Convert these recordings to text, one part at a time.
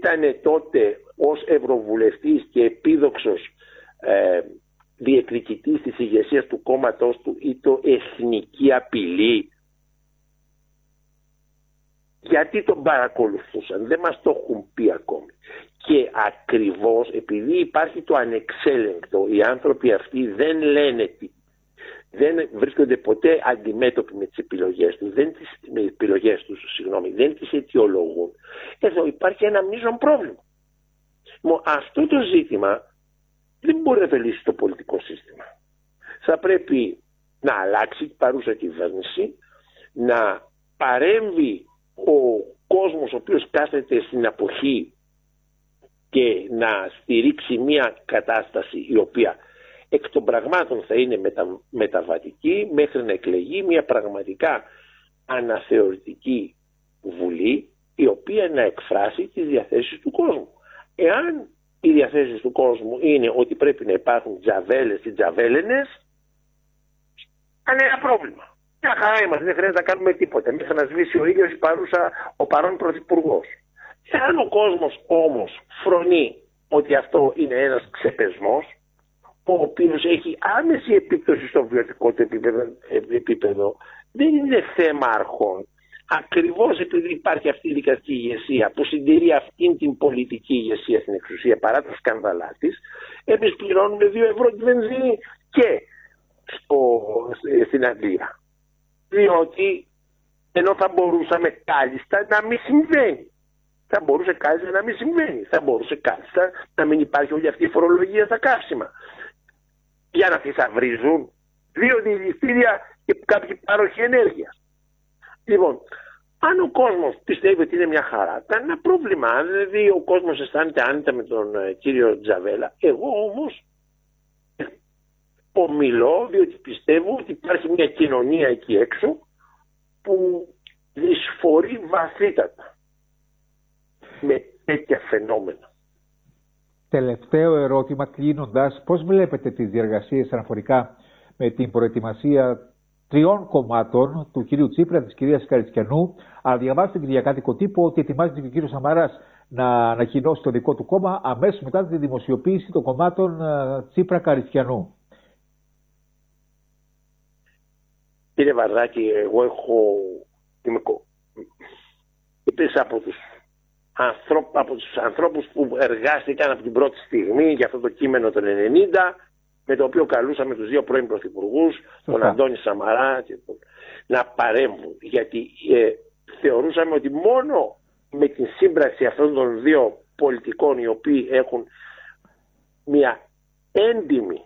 ήταν τότε ως ευρωβουλευτής και επίδοξος διεκδικητής της ηγεσίας του κόμματός του ή το εθνική απειλή? Γιατί τον παρακολουθούσαν? Δεν μας το έχουν πει ακόμη. Και ακριβώς επειδή υπάρχει το ανεξέλεγκτο, οι άνθρωποι αυτοί δεν λένε τι. Δεν βρίσκονται ποτέ αντιμέτωποι με τις επιλογές τους, δεν τις αιτιολογούν. Εδώ υπάρχει ένα μείζον πρόβλημα. Αυτό το ζήτημα δεν μπορεί να το λύσει το πολιτικό σύστημα. Θα πρέπει να αλλάξει η παρούσα κυβέρνηση, να παρέμβει ο κόσμος ο οποίος κάθεται στην αποχή και να στηρίξει μια κατάσταση η οποία εκ των πραγμάτων θα είναι μεταβατική μέχρι να εκλεγεί μια πραγματικά αναθεωρητική βουλή η οποία να εκφράσει τις διαθέσεις του κόσμου. Εάν οι διαθέσεις του κόσμου είναι ότι πρέπει να υπάρχουν τζαβέλες ή τζαβέλενες, είναι ένα πρόβλημα. Μια χαρά είμαστε, δεν χρειάζεται να κάνουμε τίποτα μέχρι να σβήσει ο ήλιος ο παρόν πρωθυπουργός. Εάν ο κόσμος όμως φρονεί ότι αυτό είναι ένας ξεπεσμός, ο οποίος έχει άμεση επίπτωση στο βιωτικό του επίπεδο, δεν είναι θέμα αρχών. Ακριβώς επειδή υπάρχει αυτή η δικαστική ηγεσία που συντηρεί αυτήν την πολιτική ηγεσία στην εξουσία παρά τα σκάνδαλά της, εμείς πληρώνουμε 2 ευρώ τη βενζίνη και στην Αγγλία. Διότι ενώ θα μπορούσαμε κάλλιστα να μην συμβαίνει. Θα μπορούσε κάλλιστα να μην συμβαίνει. Θα μπορούσε κάλλιστα να μην υπάρχει όλη αυτή η φορολογία στα καύσιμα. Για να θησαυρίζουν 2 δηληστήρια και κάποιοι πάροχοι ενέργειας. Λοιπόν, αν ο κόσμος πιστεύει ότι είναι μια χαρά, κανένα πρόβλημα. Αν δηλαδή ο κόσμος αισθάνεται άνετα με τον κύριο Τζαβέλα, εγώ όμως ομιλώ διότι πιστεύω ότι υπάρχει μια κοινωνία εκεί έξω που δυσφορεί βαθύτατα με τέτοια φαινόμενα. Τελευταίο ερώτημα κλείνοντας, πώς βλέπετε τις διεργασίες αναφορικά με την προετοιμασία 3 κομμάτων του κυρίου Τσίπρα, της κυρίας Καριστιανού, αλλά διαβάζετε και διακάτοικο τύπο ότι ετοιμάζεται και ο κύριος Σαμαράς να ανακοινώσει το δικό του κόμμα αμέσως μετά τη δημοσιοποίηση των κομμάτων Τσίπρα Καριστιανού. Κύριε Βαρδάκη, εγώ είμαι από τους ανθρώπους που εργάστηκαν από την πρώτη στιγμή για αυτό το κείμενο τον 90, με το οποίο καλούσαμε τους 2 πρώην πρωθυπουργούς, τον Αντώνη Σαμαρά, να παρέμβουν. Γιατί θεωρούσαμε ότι μόνο με την σύμπραξη αυτών των 2 πολιτικών, οι οποίοι έχουν μια έντιμη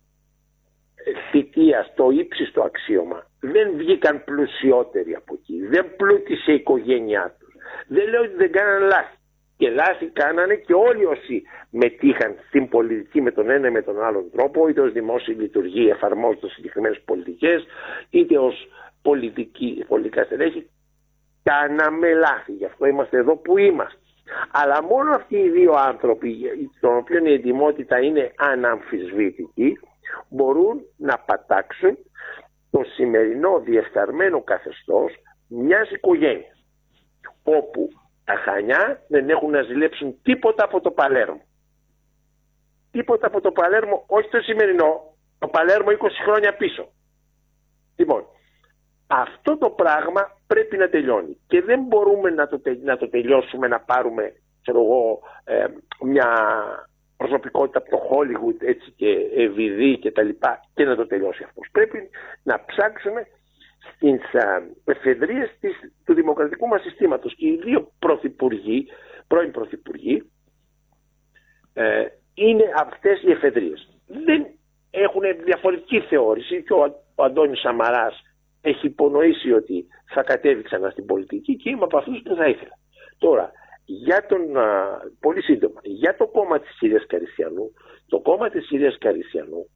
θητεία στο ύψιστο αξίωμα, δεν βγήκαν πλουσιότεροι από εκεί, δεν πλούτησε η οικογένειά τους. Δεν λέω ότι δεν κάνανε λάθη. Και λάθη κάνανε και όλοι όσοι μετήχαν στην πολιτική με τον ένα ή με τον άλλον τρόπο, είτε ως δημόσιοι λειτουργοί εφαρμόζοντας συγκεκριμένες πολιτικές, είτε ως πολιτικά στελέχη. Κάναμε λάθη. Γι' αυτό είμαστε εδώ που είμαστε. Αλλά μόνο αυτοί οι 2 άνθρωποι, των οποίων η εντιμότητα είναι αναμφισβήτητη, μπορούν να πατάξουν το σημερινό διεφθαρμένο καθεστώς μιας οικογένειας, όπου τα Χανιά δεν έχουν να ζηλέψουν τίποτα από το Παλέρμο. Τίποτα από το Παλέρμο, όχι το σημερινό, το Παλέρμο 20 χρόνια πίσω. Λοιπόν, αυτό το πράγμα πρέπει να τελειώνει και δεν μπορούμε να το τελειώσουμε, να πάρουμε μια προσωπικότητα από το Hollywood έτσι, και ευηδή και τα λοιπά και να το τελειώσει αυτός. Πρέπει να ψάξουμε στις εφεδρείες του δημοκρατικού μας συστήματος και οι 2 πρώην πρωθυπουργοί είναι αυτές οι εφεδρείες. Δεν έχουν διαφορετική θεώρηση και ο Αντώνης Σαμαράς έχει υπονοήσει ότι θα κατέβει ξανά στην πολιτική και είμαι από αυτούς που θα ήθελα. Τώρα, πολύ σύντομα, για το κόμμα της κυρίας Καριστιανού, το κόμμα της κυρίας Καριστιανού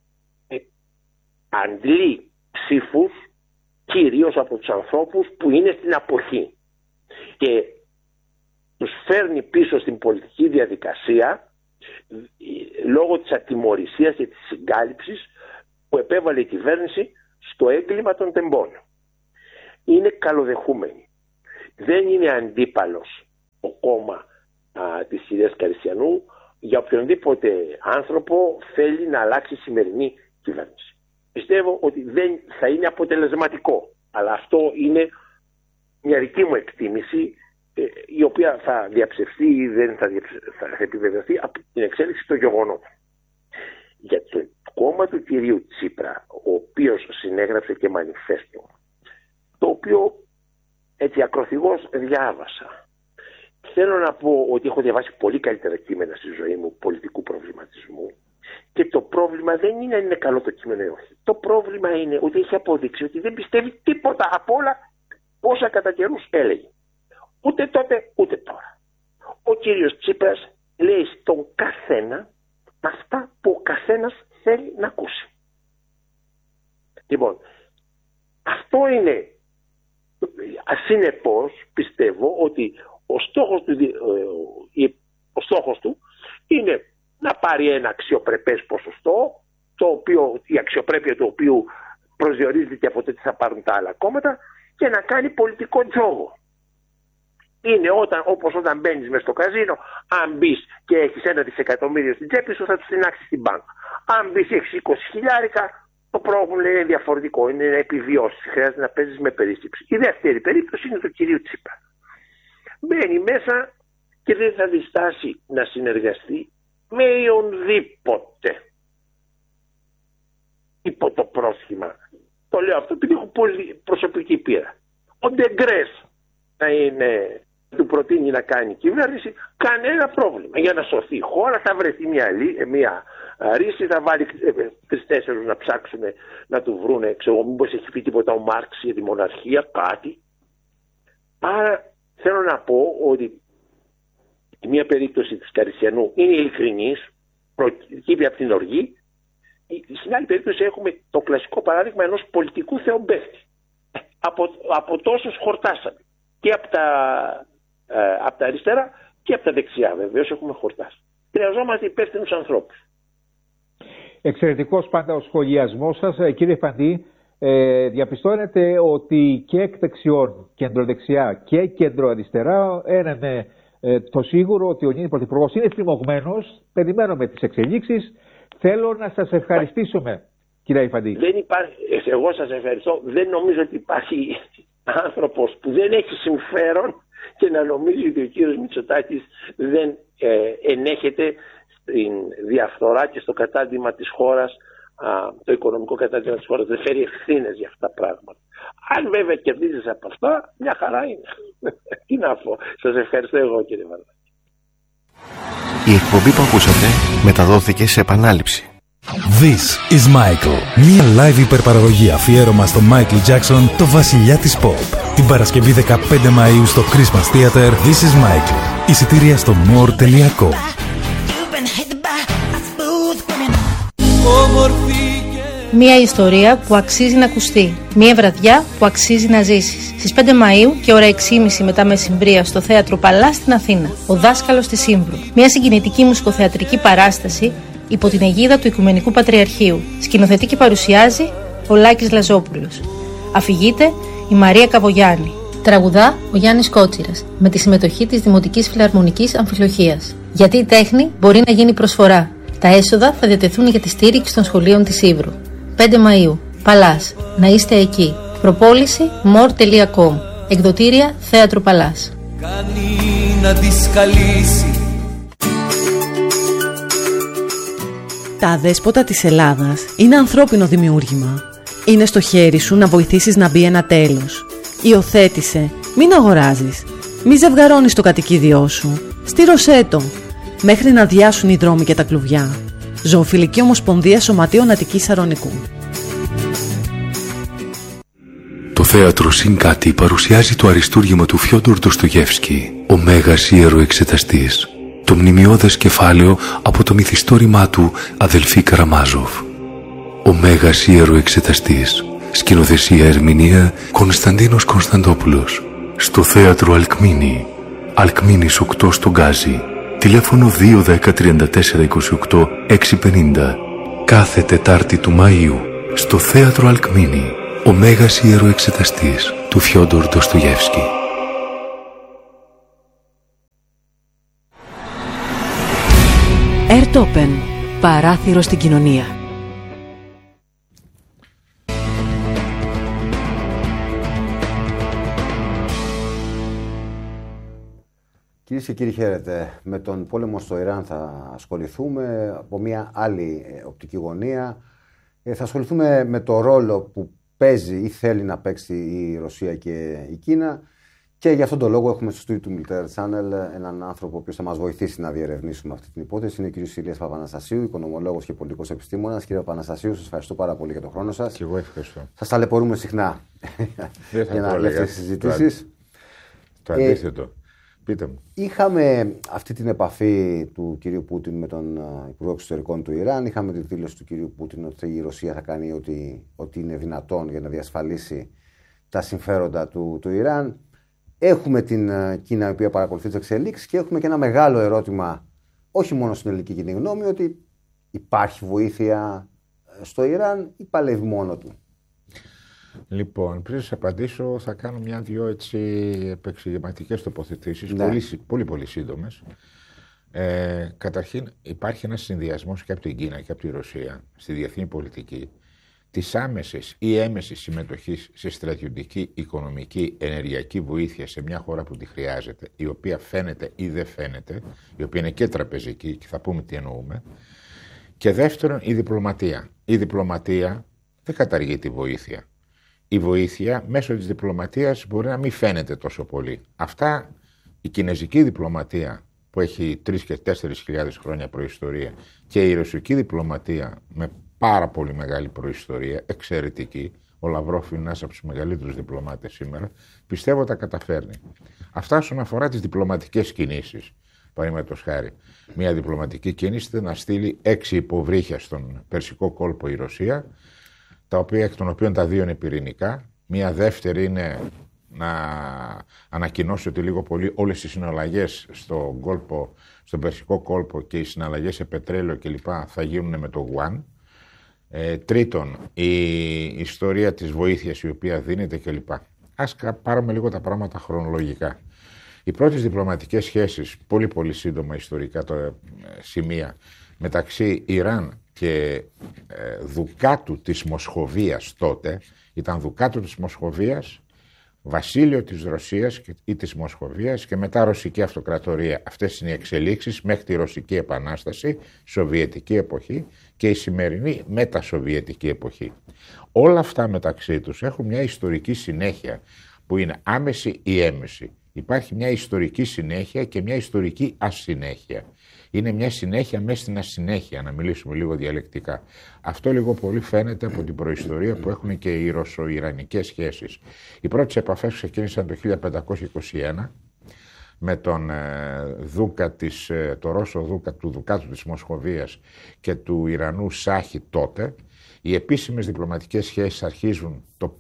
αντλεί ψήφους κυρίως από τους ανθρώπους που είναι στην αποχή και τους φέρνει πίσω στην πολιτική διαδικασία λόγω της ατιμωρησίας και της συγκάλυψης που επέβαλε η κυβέρνηση στο έγκλημα των τεμπών. Είναι καλοδεχούμενοι. Δεν είναι αντίπαλος το κόμμα της κυρίας Καριστιανού για οποιονδήποτε άνθρωπο θέλει να αλλάξει η σημερινή κυβέρνηση. Πιστεύω ότι δεν θα είναι αποτελεσματικό, αλλά αυτό είναι μια δική μου εκτίμηση, η οποία θα διαψευστεί ή δεν θα επιβεβαιωθεί από την εξέλιξη των γεγονότων. Για το κόμμα του κυρίου Τσίπρα, ο οποίος συνέγραψε και μανιφέστο, το οποίο έτσι ακροθυγώς διάβασα. Θέλω να πω ότι έχω διαβάσει πολύ καλύτερα κείμενα στη ζωή μου πολιτικού προβληματισμού και το πρόβλημα δεν είναι αν είναι καλό το κείμενο ή όχι. Το πρόβλημα είναι ότι έχει αποδείξει ότι δεν πιστεύει τίποτα από όλα όσα κατά καιρούς έλεγε. Ούτε τότε ούτε τώρα. Ο κύριος Τσίπρας λέει στον καθένα αυτά που ο καθένας θέλει να ακούσει. Λοιπόν, αυτό είναι. Ασυνεπώς πιστεύω ότι ο στόχος του είναι να πάρει ένα αξιοπρεπές ποσοστό, η αξιοπρέπεια του οποίου προσδιορίζεται και από το τι θα πάρουν τα άλλα κόμματα, και να κάνει πολιτικό τζόγο. Είναι όπως όταν μπαίνεις μες στο καζίνο, αν μπεις και έχεις 1 δισεκατομμύριο στην τσέπη σου, θα του συνάξεις στην μπάνκα. Αν μπεις και έχεις 20.000, το πρόβλημα είναι διαφορετικό, είναι να επιβιώσεις, χρειάζεται να παίζεις με περίσσεψη. Η δεύτερη περίπτωση είναι του κυρίου Τσίπρα. Μπαίνει μέσα και δεν θα διστάσει να συνεργαστεί με οποιονδήποτε υπό το πρόσχημα. Το λέω αυτό επειδή έχω πολύ προσωπική πείρα. Ο Ντεγκρές του προτείνει να κάνει κυβέρνηση, κανένα πρόβλημα. Για να σωθεί η χώρα θα βρεθεί μια ρίση, θα βάλει 3-4 να ψάξουν να του βρούνε, ξέρω, μήπως έχει πει τίποτα ο Μάρξ για τη μοναρχία, κάτι. Άρα θέλω να πω ότι η μία περίπτωση της Καριστιανού είναι ειλικρινής, προκύπτει από την οργή. Στην άλλη περίπτωση έχουμε το κλασικό παράδειγμα ενός πολιτικού θεομπέχτη. Από τόσους χορτάσαμε. Και από τα αριστερά και από τα δεξιά, βεβαίως έχουμε χορτάσει. Χρειαζόμαστε υπεύθυνους ανθρώπους. Εξαιρετικός πάντα ο σχολιασμός σας, κύριε Φαντή. Διαπιστώνεται ότι και εκ δεξιών, κεντροδεξιά και κεντροαριστερά, είναι το σίγουρο ότι ο νυν πρωθυπουργός είναι θυμωγμένος. Περιμένουμε τις εξελίξεις. Θέλω να σας ευχαριστήσουμε, κύριε Φαντή. Εγώ σας ευχαριστώ. Δεν νομίζω ότι υπάρχει άνθρωπος που δεν έχει συμφέρον και να νομίζει ότι ο κύριος Μητσοτάκης δεν ενέχεται στην διαφθορά και στο κατάντημα της χώρας, το οικονομικό κατάντημα της χώρας, δεν φέρει ευθύνες για αυτά τα πράγματα. Αν βέβαια κερδίζεις από αυτά, μια χαρά είναι. Τι να πω. Σας ευχαριστώ εγώ, κύριε Βαρδάκη. Η εκπομπή που ακούσατε μεταδόθηκε σε επανάληψη. This is Michael. Μια live υπερπαραγωγή αφιέρωμα στο Michael Jackson, το βασιλιά της pop. Την Παρασκευή 15 Μαΐου στο Christmas Theater. This is Michael. Εισιτήρια στο more.com. Μια ιστορία που αξίζει να ακουστεί. Μια βραδιά που αξίζει να ζήσεις. Στις 5 Μαΐου και ώρα 6.30 μετά μεσημβρία στο Θέατρο Παλά στην Αθήνα. Ο δάσκαλος της Σύμβρου. Μια συγκινητική μουσικοθεατρική παράσταση υπό την αιγίδα του Οικουμενικού Πατριαρχείου. Σκηνοθετεί και παρουσιάζει ο Λάκης Λαζόπουλος. Αφηγείται η Μαρία Καβογιάννη. Τραγουδά ο Γιάννης Κότσιρας με τη συμμετοχή της Δημοτικής Φιλαρμονικής Αμφιλοχίας. Γιατί η τέχνη μπορεί να γίνει προσφορά. Τα έσοδα θα διατεθούν για τη στήριξη των σχολείων της Σύβρου. 5 Μαΐου. Παλάς. Να είστε εκεί. Προπόληση more.com. Εκδοτήρια Θέατρο Παλάς. Κάνει να της καλήσει. Τα αδέσποτα της Ελλάδας είναι ανθρώπινο δημιούργημα. Είναι στο χέρι σου να βοηθήσεις να μπει ένα τέλος. Υιοθέτησε. Μην αγοράζεις. Μη ζευγαρώνεις το κατοικίδιό σου. Στήρωσέ το. Μέχρι να αδειάσουν οι δρόμοι και τα κλουβιά. Ζωοφιλική Ομοσπονδία Σωματείων Αττικής Σαρονικού. Το θέατρο Συγκάτη παρουσιάζει το αριστούργημα του Φιόντορ Ντοστογεύσκη, ο Μέγας Ιεροεξεταστής. Το μνημιώδες κεφάλαιο από το μυθιστόρημά του Αδελφοί Καραμάζοφ. Ο Μέγας Ιεροεξεταστής. Σκηνοθεσία ερμηνεία Κωνσταντίνος Κωνσταντόπουλος. Στο θέατρο Αλκμίνη. Αλκμίνης 8 στον Γκάζι. Τηλέφωνο 210 34 28 650. Κάθε Τετάρτη του Μαΐου. Στο θέατρο Αλκμίνη. Ο Μέγας Ιεροεξεταστής του Φιόντορ Ντοστογεύσκη. Airtopen. Παράθυρο στην κοινωνία. Κυρίες και κύριοι, χαίρετε. Με τον πόλεμο στο Ιράν θα ασχοληθούμε από μια άλλη οπτική γωνία. Θα ασχοληθούμε με το ρόλο που παίζει ή θέλει να παίξει η Ρωσία και η Κίνα. Και για αυτόν τον λόγο έχουμε στο στούντιο του Military Channel έναν άνθρωπο ο οποίος θα μας βοηθήσει να διερευνήσουμε αυτή την υπόθεση. Είναι ο κ. Ηλίας Παπαναστασίου, οικονομολόγος και πολιτικός επιστήμονας. Κύριε Παπαναστασίου, σας ευχαριστώ πάρα πολύ για τον χρόνο σας. Και εγώ ευχαριστώ. Σας ταλαιπωρούμε συχνά για αυτές τις συζητήσεις. Το αντίθετο. Πείτε μου. Είχαμε αυτή την επαφή του κυρίου Πούτιν με τον Υπουργό Εξωτερικών του Ιράν. Είχαμε τη δήλωση του κυρίου Πούτιν ότι η Ρωσία θα κάνει ό,τι είναι δυνατόν για να διασφαλίσει τα συμφέροντα του Ιράν. Έχουμε την Κίνα η οποία παρακολουθεί τις εξελίξεις και έχουμε και ένα μεγάλο ερώτημα, όχι μόνο στην ελληνική κοινή γνώμη, ότι υπάρχει βοήθεια στο Ιράν ή παλεύει μόνο του. Λοιπόν, πριν σας απαντήσω, θα κάνω μια-δυο έτσι επεξηγηματικές τοποθετήσεις, πολύ σύντομες. Καταρχήν, υπάρχει ένας συνδυασμός και από την Κίνα και από τη Ρωσία στη διεθνή πολιτική της άμεσης ή έμεσης συμμετοχής σε στρατιωτική, οικονομική, ενεργειακή βοήθεια σε μια χώρα που τη χρειάζεται, η οποία φαίνεται ή δεν φαίνεται, η οποία είναι και τραπεζική, και θα πούμε τι εννοούμε. Και δεύτερον, η διπλωματία. Η διπλωματία δεν καταργεί τη βοήθεια. Η βοήθεια μέσω της διπλωματίας μπορεί να μην φαίνεται τόσο πολύ. Αυτά η κινέζικη διπλωματία που έχει 3.000 και 4.000 χρόνια προϊστορία και η ρωσική διπλωματία με πάρα πολύ μεγάλη προϊστορία, εξαιρετική, ο Λαυρόφ είναι ένας από τους μεγαλύτερους διπλωμάτες σήμερα, πιστεύω τα καταφέρνει. Αυτά όσον αφορά τις διπλωματικές κινήσεις. Παραδείγματος χάρη, μια διπλωματική κίνηση ήταν να στείλει 6 υποβρύχια στον Περσικό κόλπο η Ρωσία, τα οποία, εκ των οποίων τα 2 είναι πυρηνικά. Μια δεύτερη είναι να ανακοινώσει ότι λίγο πολύ όλες οι συναλλαγές στον Περσικό κόλπο και οι συναλλαγές σε πετρέλαιο κλπ. Θα γίνουν με το Γουάν. Τρίτον, η ιστορία της βοήθειας η οποία δίνεται κλπ. Ας πάρουμε λίγο τα πράγματα χρονολογικά. Οι πρώτες διπλωματικές σχέσεις, πολύ σύντομα ιστορικά σημεία, μεταξύ Ιράν και Δουκάτου της Μοσχοβίας τότε, ήταν Δουκάτου της Μοσχοβίας, βασίλειο της Ρωσίας ή της Μοσχοβίας και μετά Ρωσική Αυτοκρατορία. Αυτές είναι οι εξελίξεις μέχρι τη Ρωσική Επανάσταση, Σοβιετική εποχή και η σημερινή μετασοβιετική εποχή. Όλα αυτά μεταξύ τους έχουν μια ιστορική συνέχεια που είναι άμεση ή έμεση. Υπάρχει μια ιστορική συνέχεια και μια ιστορική ασυνέχεια. Είναι μια συνέχεια μέσα στην ασυνέχεια, να μιλήσουμε λίγο διαλεκτικά. Αυτό λίγο πολύ φαίνεται από την προϊστορία που έχουν και οι ρωσο-ιρανικές σχέσεις. Οι πρώτες επαφές ξεκίνησαν το 1521 με τον το Ρώσο Δούκα του Δουκάτου της Μοσχοβίας και του Ιρανού Σάχη τότε. Οι επίσημες διπλωματικές σχέσεις αρχίζουν το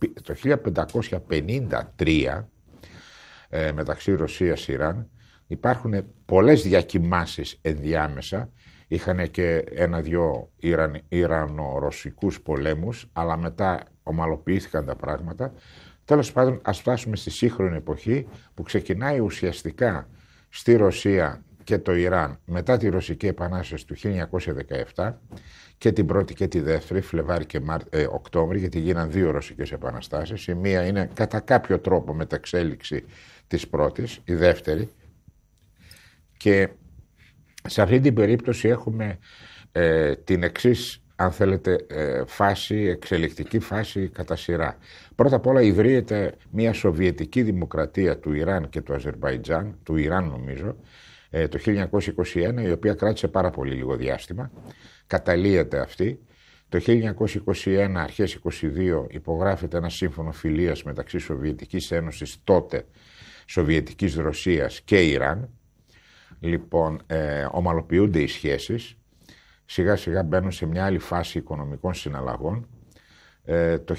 1553 μεταξύ Ρωσίας-Ιράν. Υπάρχουν πολλές διακυμάνσεις ενδιάμεσα. Είχαν και 1-2 Ιρανο-Ρωσικούς πολέμους, αλλά μετά ομαλοποιήθηκαν τα πράγματα. Τέλος πάντων, ας φτάσουμε στη σύγχρονη εποχή που ξεκινάει ουσιαστικά στη Ρωσία και το Ιράν μετά τη Ρωσική Επανάσταση του 1917 και την πρώτη και τη δεύτερη, Φλεβάρι και Οκτώβρη, γιατί γίναν 2 Ρωσικές Επαναστάσεις. Η μία είναι κατά κάποιο τρόπο μεταξέλιξη της πρώτης, η δεύτερη. Και σε αυτή την περίπτωση έχουμε την εξής, αν θέλετε, εξελικτική φάση κατά σειρά. Πρώτα απ' όλα ιδρύεται μια Σοβιετική Δημοκρατία του Ιράν και του Αζερμπαϊτζάν, του Ιράν νομίζω, το 1921, η οποία κράτησε πάρα πολύ λίγο διάστημα. Καταλύεται αυτή. Το 1921, αρχές 22, υπογράφεται ένα σύμφωνο φιλίας μεταξύ Σοβιετικής Ένωσης τότε, Σοβιετικής Ρωσίας και Ιράν. Λοιπόν, ομαλοποιούνται οι σχέσεις, σιγά σιγά μπαίνουν σε μια άλλη φάση οικονομικών συναλλαγών. Το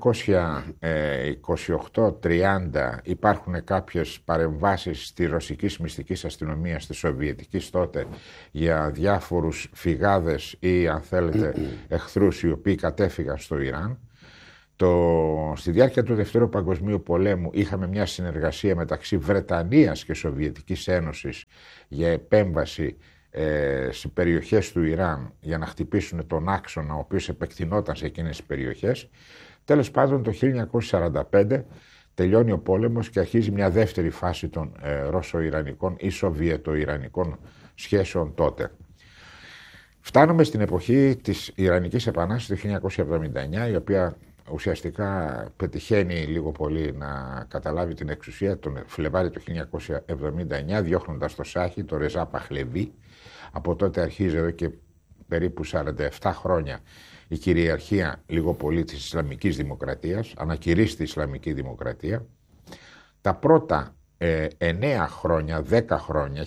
1928-30 υπάρχουν κάποιες παρεμβάσεις στη ρωσικής μυστικής αστυνομίας, της Σοβιετικής τότε, για διάφορους φυγάδες ή αν θέλετε εχθρούς οι οποίοι κατέφυγαν στο Ιράν. Στη διάρκεια του Δευτέρου Παγκοσμίου Πολέμου είχαμε μια συνεργασία μεταξύ Βρετανίας και Σοβιετικής Ένωσης για επέμβαση σε περιοχές του Ιράν για να χτυπήσουν τον άξονα ο οποίος επεκτηνόταν σε εκείνες τις περιοχές. Τέλος πάντων το 1945 τελειώνει ο πόλεμος και αρχίζει μια δεύτερη φάση των Ρώσο-Ιρανικών ή Σοβιετο-Ιρανικών σχέσεων τότε. Φτάνουμε στην εποχή της Ιρανικής Επανάστασης του 1979, η οποία ουσιαστικά πετυχαίνει λίγο πολύ να καταλάβει την εξουσία τον Φλεβάρι του 1979, διώχνοντας το Σάχη, το Ρεζά Παχλεβί. Από τότε αρχίζει εδώ και περίπου 47 χρόνια η κυριαρχία λίγο πολύ της Ισλαμικής Δημοκρατίας, ανακηρύσσει τη Ισλαμική Δημοκρατία. Τα πρώτα 9 χρόνια, 10 χρόνια,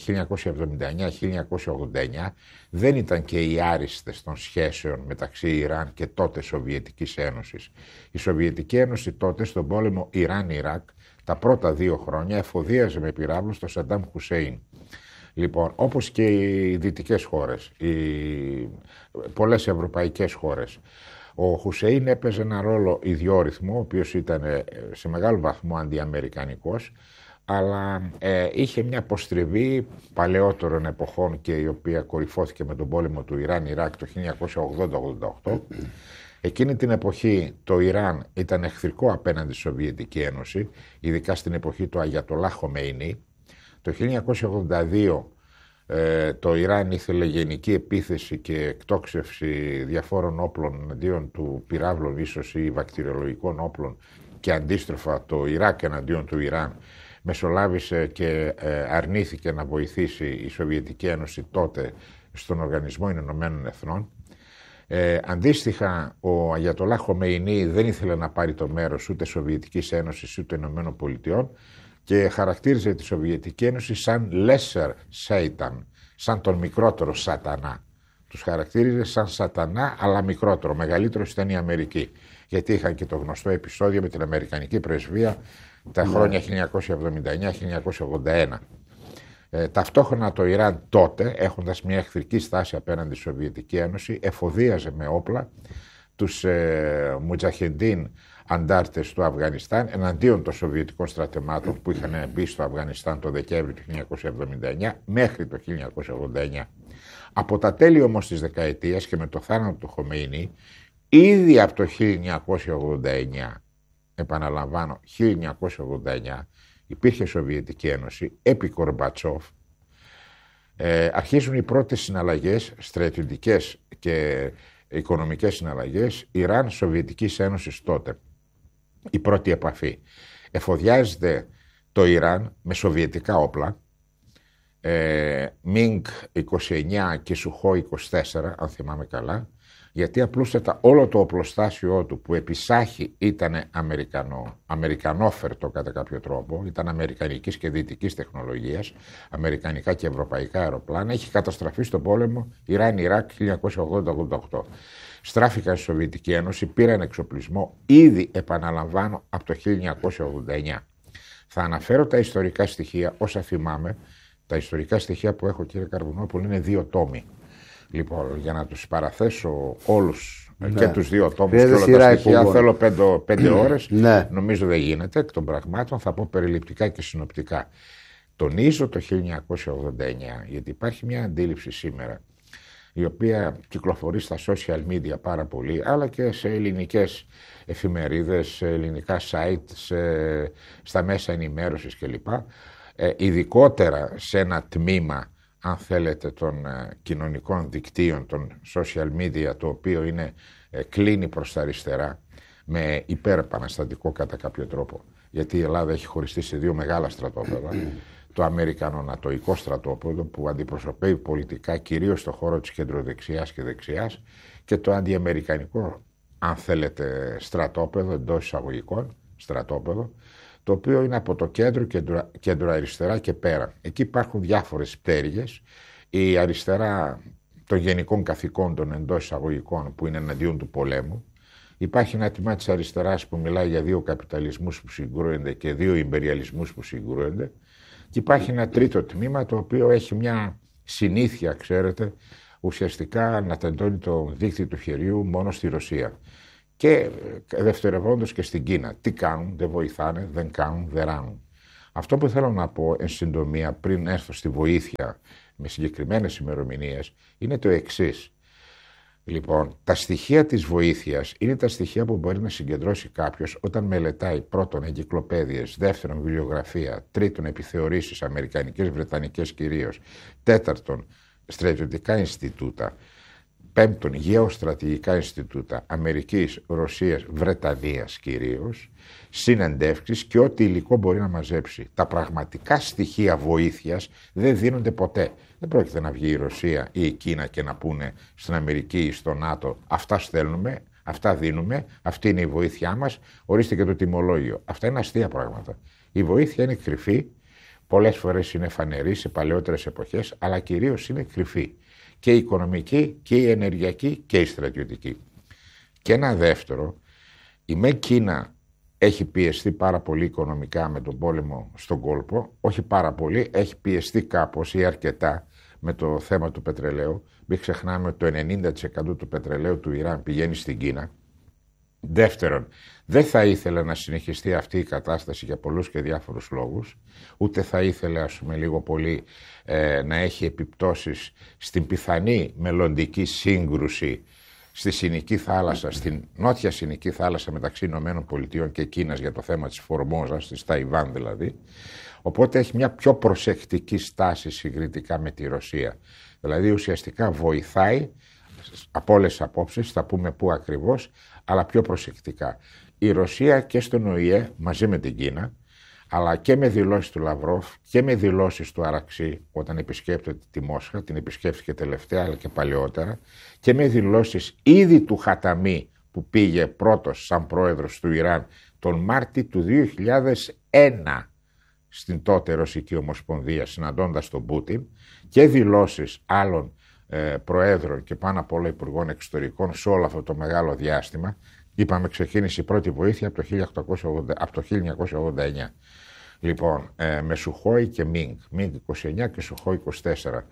1979-1989, δεν ήταν και οι άριστες των σχέσεων μεταξύ Ιράν και τότε Σοβιετικής Ένωσης. Η Σοβιετική Ένωση τότε στον πόλεμο Ιράν-Ιράκ τα πρώτα 2 χρόνια εφοδίαζε με πυράβλους τον Σαντάμ Χουσέιν. Λοιπόν, όπως και οι δυτικές χώρες, πολλές ευρωπαϊκές χώρες. Ο Χουσέιν έπαιζε ένα ρόλο ιδιόρυθμο, ο οποίος ήταν σε μεγάλο βαθμό αντιαμερικανικός, αλλά είχε μια αποστριβή παλαιότερων εποχών και η οποία κορυφώθηκε με τον πόλεμο του Ιράν-Ιράκ το 1980-88. Εκείνη την εποχή το Ιράν ήταν εχθρικό απέναντι στη Σοβιετική Ένωση, ειδικά στην εποχή του Αγιατολά Χομεϊνί. Το 1982 το Ιράν ήθελε γενική επίθεση και εκτόξευση διαφόρων όπλων εναντίον του πυράβλων ίσως ή βακτηριολογικών όπλων και αντίστροφα το Ιράκ εναντίον του Ιράν. Μεσολάβησε και αρνήθηκε να βοηθήσει η Σοβιετική Ένωση τότε στον Οργανισμό Ηνωμένων Εθνών. Αντίστοιχα, ο Αγιατολά Χομεϊνί δεν ήθελε να πάρει το μέρος ούτε Σοβιετικής Ένωσης ούτε Ηνωμένων Πολιτειών και χαρακτήριζε τη Σοβιετική Ένωση σαν lesser Satan, σαν τον μικρότερο σατανά. Τους χαρακτήριζε σαν σατανά αλλά μικρότερο, μεγαλύτερος ήταν η Αμερική. Γιατί είχαν και το γνωστό επεισόδιο με την Αμερικανική Πρεσβεία τα χρόνια 1979-1981. Ταυτόχρονα το Ιράν τότε, έχοντας μια εχθρική στάση απέναντι στη Σοβιετική Ένωση, εφοδίαζε με όπλα τους Μουτζαχεντίν αντάρτες του Αφγανιστάν εναντίον των Σοβιετικών στρατευμάτων που είχαν μπει στο Αφγανιστάν το Δεκέμβριο του 1979 μέχρι το 1989. Από τα τέλη όμως της δεκαετίας και με το θάνατο του Χομεϊνί, ήδη από το 1989, επαναλαμβάνω 1989, υπήρχε Σοβιετική Ένωση, επί Κορμπατσόφ, αρχίζουν οι πρώτες συναλλαγές, στρατιωτικές και οικονομικές συναλλαγές, Ιράν-Σοβιετικής Ένωσης τότε. Η πρώτη επαφή. Εφοδιάζεται το Ιράν με σοβιετικά όπλα, Μινγκ 29 και Σουχό 24, αν θυμάμαι καλά, γιατί απλούστατα όλο το οπλοστάσιό του που επισάχει ήταν αμερικανόφερτο κατά κάποιο τρόπο, ήταν αμερικανικής και δυτικής τεχνολογίας, αμερικανικά και ευρωπαϊκά αεροπλάνα, έχει καταστραφεί στον πόλεμο Ιράν-Ιράκ 1980-88. Στράφηκαν στη Σοβιετική Ένωση, πήραν εξοπλισμό, ήδη επαναλαμβάνω από το 1989. Θα αναφέρω τα ιστορικά στοιχεία όσα θυμάμαι. Τα ιστορικά στοιχεία που έχω, κύριε Καρβουνόπουλο, είναι 2 τόμοι. Λοιπόν, για να τους παραθέσω όλους και τους 2 τόμους και όλα τα στοιχεία, θέλω 5 ώρες. Νομίζω δεν γίνεται. Εκ των πραγμάτων θα πω περιληπτικά και συνοπτικά. Τονίζω το 1989, γιατί υπάρχει μια αντίληψη σήμερα, η οποία κυκλοφορεί στα social media πάρα πολύ, αλλά και σε ελληνικές εφημερίδες, σε ελληνικά site, στα μέσα ενημέρωσης κλπ. Ειδικότερα σε ένα τμήμα, αν θέλετε, των κοινωνικών δικτύων, των social media, το οποίο κλείνει προς τα αριστερά με υπερεπαναστατικό κατά κάποιο τρόπο. Γιατί η Ελλάδα έχει χωριστεί σε 2 μεγάλα στρατόπεδα. Το αμερικανο-νατοϊκό στρατόπεδο που αντιπροσωπεύει πολιτικά κυρίως στον χώρο της κεντροδεξιάς και δεξιάς, και το αντιαμερικανικό, αν θέλετε, στρατόπεδο, εντός εισαγωγικών στρατόπεδο, το οποίο είναι από το κέντρο αριστερά και πέρα. Εκεί υπάρχουν διάφορες πτέρυγες. Η αριστερά των γενικών καθηκόντων εντός εισαγωγικών που είναι εναντίον του πολέμου. Υπάρχει ένα τμήμα της αριστεράς που μιλάει για 2 καπιταλισμούς που συγκρούονται και 2 ιμπεριαλισμούς που συγκρούονται. Και υπάρχει ένα τρίτο τμήμα το οποίο έχει μια συνήθεια, ξέρετε, ουσιαστικά να τεντώνει το δίκτυο του χεριού μόνο στη Ρωσία. Και δευτερευόντως και στην Κίνα. Τι κάνουν, δεν βοηθάνε, δεν κάνουν, δεν ράνουν. Αυτό που θέλω να πω εν συντομία πριν έρθω στη βοήθεια με συγκεκριμένες ημερομηνίες είναι το εξής. Λοιπόν, τα στοιχεία της βοήθειας είναι τα στοιχεία που μπορεί να συγκεντρώσει κάποιος όταν μελετάει πρώτον εγκυκλοπαίδειες, δεύτερον βιβλιογραφία, τρίτον επιθεωρήσεις αμερικανικές, βρετανικές κυρίως, τέταρτον στρατιωτικά Ινστιτούτα, πέμπτον γεωστρατηγικά Ινστιτούτα Αμερικής, Ρωσίας, Βρετανίας κυρίως, συνεντεύξεις και ό,τι υλικό μπορεί να μαζέψει. Τα πραγματικά στοιχεία βοήθειας δεν δίνονται ποτέ. Δεν πρόκειται να βγει η Ρωσία ή η Κίνα και να πούνε στην Αμερική ή στο ΝΑΤΟ αυτά στέλνουμε, αυτά δίνουμε, αυτή είναι η βοήθειά μας, ορίστε και το τιμολόγιο. Αυτά είναι αστεία πράγματα. Η βοήθεια είναι κρυφή, πολλές φορές είναι φανερή σε παλαιότερες εποχές, αλλά κυρίως είναι κρυφή. Και η οικονομική και η ενεργειακή και η στρατιωτική. Και ένα δεύτερο, η ΜΕ Κίνα έχει πιεστεί πάρα πολύ οικονομικά με τον πόλεμο στον κόλπο, όχι πάρα πολύ, έχει πιεστεί κάπως ή αρκετά με το θέμα του πετρελαίου. Μην ξεχνάμε ότι το 90% του πετρελαίου του Ιράν πηγαίνει στην Κίνα. Δεύτερον, δεν θα ήθελε να συνεχιστεί αυτή η κατάσταση για πολλούς και διάφορους λόγους, ούτε θα ήθελε, ας πούμε, λίγο πολύ να έχει επιπτώσεις στην πιθανή μελλοντική σύγκρουση στη Συνική θάλασσα, στην νότια Συνική θάλασσα μεταξύ Ηνωμένων Πολιτειών και Κίνας για το θέμα της Φορμόζας, της Ταϊβάν δηλαδή. Οπότε έχει μια πιο προσεκτική στάση συγκριτικά με τη Ρωσία. Δηλαδή ουσιαστικά βοηθάει από όλες τις απόψεις, θα πούμε πού ακριβώς, αλλά πιο προσεκτικά. Η Ρωσία και στον ΟΗΕ μαζί με την Κίνα, αλλά και με δηλώσεις του Λαυρόφ και με δηλώσεις του Αραξί όταν επισκέπτεται τη Μόσχα, την επισκέφθηκε τελευταία αλλά και παλαιότερα, και με δηλώσεις ήδη του Χαταμί που πήγε πρώτος σαν πρόεδρος του Ιράν τον Μάρτιο του 2001 στην τότε Ρωσική Ομοσπονδία συναντώντας τον Πούτιν, και δηλώσεις άλλων προέδρων και πάνω απ' όλα υπουργών εξωτερικών σε όλο αυτό το μεγάλο διάστημα. Είπαμε ξεκίνησε η πρώτη βοήθεια από το 1989. Λοιπόν, με Σουχόι και Μίνγκ 29 και Σουχόι 24.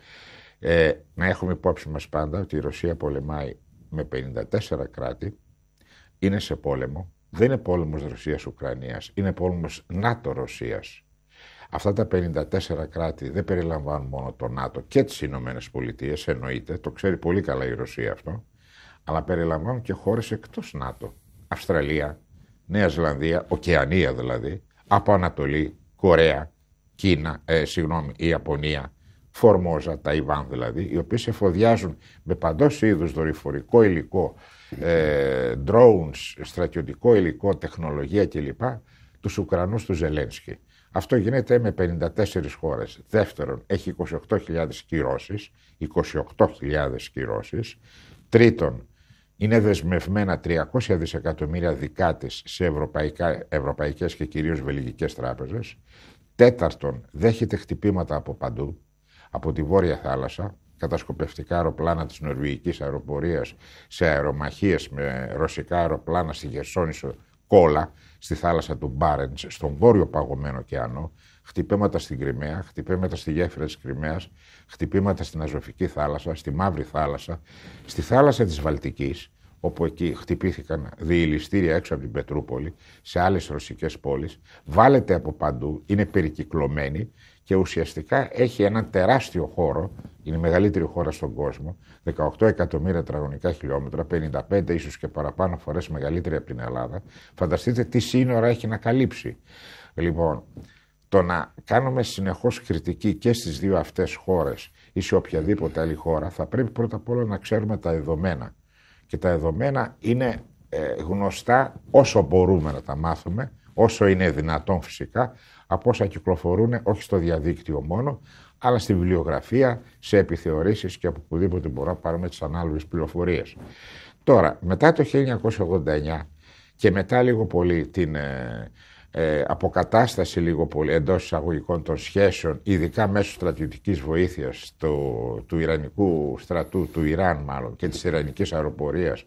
Να έχουμε υπόψη μας πάντα ότι η Ρωσία πολεμάει με 54 κράτη, είναι σε πόλεμο, δεν είναι πόλεμος Ρωσίας-Ουκρανίας, είναι πόλεμος ΝΑΤΟ-Ρωσίας. Αυτά τα 54 κράτη δεν περιλαμβάνουν μόνο το ΝΑΤΟ και τις Ηνωμένες Πολιτείες, εννοείται, το ξέρει πολύ καλά η Ρωσία αυτό, αλλά περιλαμβάνουν και χώρες εκτός ΝΑΤΟ. Αυστραλία, Νέα Ζηλανδία, Οκεανία δηλαδή, από Ανατολή, Κορέα, Κίνα, η Ιαπωνία, Φορμόζα, Ταϊβάν δηλαδή, οι οποίες εφοδιάζουν με παντός είδους δορυφορικό υλικό, drones, στρατιωτικό υλικό, τεχνολογία κλπ. Τους Ουκρανούς του Ζελένσκι. Αυτό γίνεται με 54 χώρες. Δεύτερον, έχει 28.000 κυρώσεις, 28.000 κυρώσεις. Τρίτον, είναι δεσμευμένα 300 δισεκατομμύρια δικά της σε ευρωπαϊκές και κυρίως βελγικές τράπεζες. Τέταρτον, δέχεται χτυπήματα από παντού, από τη Βόρεια Θάλασσα, κατασκοπευτικά αεροπλάνα της Νορβηγικής αεροπορίας σε αερομαχίες με ρωσικά αεροπλάνα στη Χερσόνησο Κόλα, στη θάλασσα του Μπάρεντς, στον βόρειο παγωμένο ωκεανό, χτυπήματα στην Κριμαία, χτυπήματα στη γέφυρα της Κριμαίας, χτυπήματα στην Αζωφική θάλασσα, στη Μαύρη θάλασσα, στη θάλασσα της Βαλτικής, όπου εκεί χτυπήθηκαν διηληστήρια έξω από την Πετρούπολη, σε άλλες ρωσικές πόλεις, βάλετε από παντού, είναι περικυκλωμένη και ουσιαστικά έχει έναν τεράστιο χώρο, είναι η μεγαλύτερη χώρα στον κόσμο, 18 εκατομμύρια τετραγωνικά χιλιόμετρα, 55 ίσως και παραπάνω φορές μεγαλύτερη από την Ελλάδα. Φανταστείτε τι σύνορα έχει να καλύψει. Λοιπόν, το να κάνουμε συνεχώς κριτική και στις δύο αυτές χώρες ή σε οποιαδήποτε άλλη χώρα, θα πρέπει πρώτα απ' όλα να ξέρουμε τα δεδομένα. Και τα δεδομένα είναι γνωστά όσο μπορούμε να τα μάθουμε, όσο είναι δυνατόν φυσικά, από όσα κυκλοφορούν όχι στο διαδίκτυο μόνο, αλλά στη βιβλιογραφία, σε επιθεωρήσεις και από οπουδήποτε μπορούμε να πάρουμε τις ανάλογες πληροφορίες. Τώρα, μετά το 1989 και μετά λίγο πολύ την αποκατάσταση λίγο πολύ εντός εισαγωγικών των σχέσεων, ειδικά μέσω στρατιωτικής βοήθειας του Ιρανικού στρατού, του Ιράν μάλλον, και της Ιρανικής αεροπορίας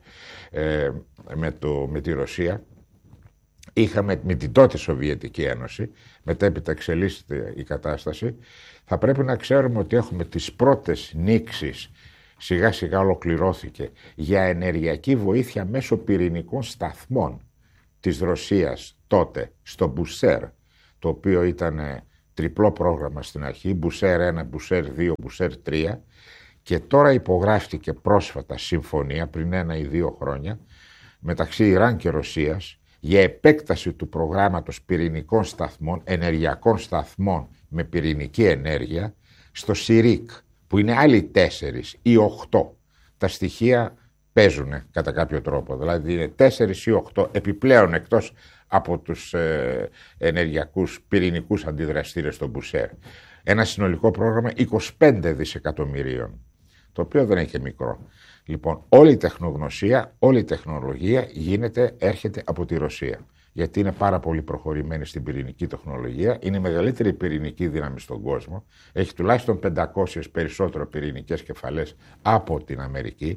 με τη Ρωσία, είχαμε με την τότε Σοβιετική Ένωση, μετέπειτα εξελίσσεται η κατάσταση, θα πρέπει να ξέρουμε ότι έχουμε τις πρώτες νήξεις, σιγά σιγά ολοκληρώθηκε, για ενεργειακή βοήθεια μέσω πυρηνικών σταθμών της Ρωσίας τότε στο Μπουσέρ, το οποίο ήταν τριπλό πρόγραμμα στην αρχή, Μπουσέρ 1, Μπουσέρ 2, Μπουσέρ 3, και τώρα υπογράφτηκε πρόσφατα συμφωνία πριν 1 ή 2 χρόνια μεταξύ Ιράν και Ρωσίας για επέκταση του προγράμματος πυρηνικών σταθμών, ενεργειακών σταθμών με πυρηνική ενέργεια στο ΣΥΡΙΚ, που είναι άλλοι 4 ή 8. Τα στοιχεία παίζουν κατά κάποιο τρόπο, δηλαδή είναι 4 ή 8 επιπλέον εκτός από τους ενεργειακούς πυρηνικούς αντιδραστήρες στο Μπουσέρ. Ένα συνολικό πρόγραμμα 25 δισεκατομμυρίων, το οποίο δεν είναι και μικρό. Λοιπόν, όλη η τεχνογνωσία, όλη η τεχνολογία έρχεται από τη Ρωσία. Γιατί είναι πάρα πολύ προχωρημένη στην πυρηνική τεχνολογία, είναι η μεγαλύτερη πυρηνική δύναμη στον κόσμο, έχει τουλάχιστον 500 περισσότερο πυρηνικές κεφαλές από την Αμερική.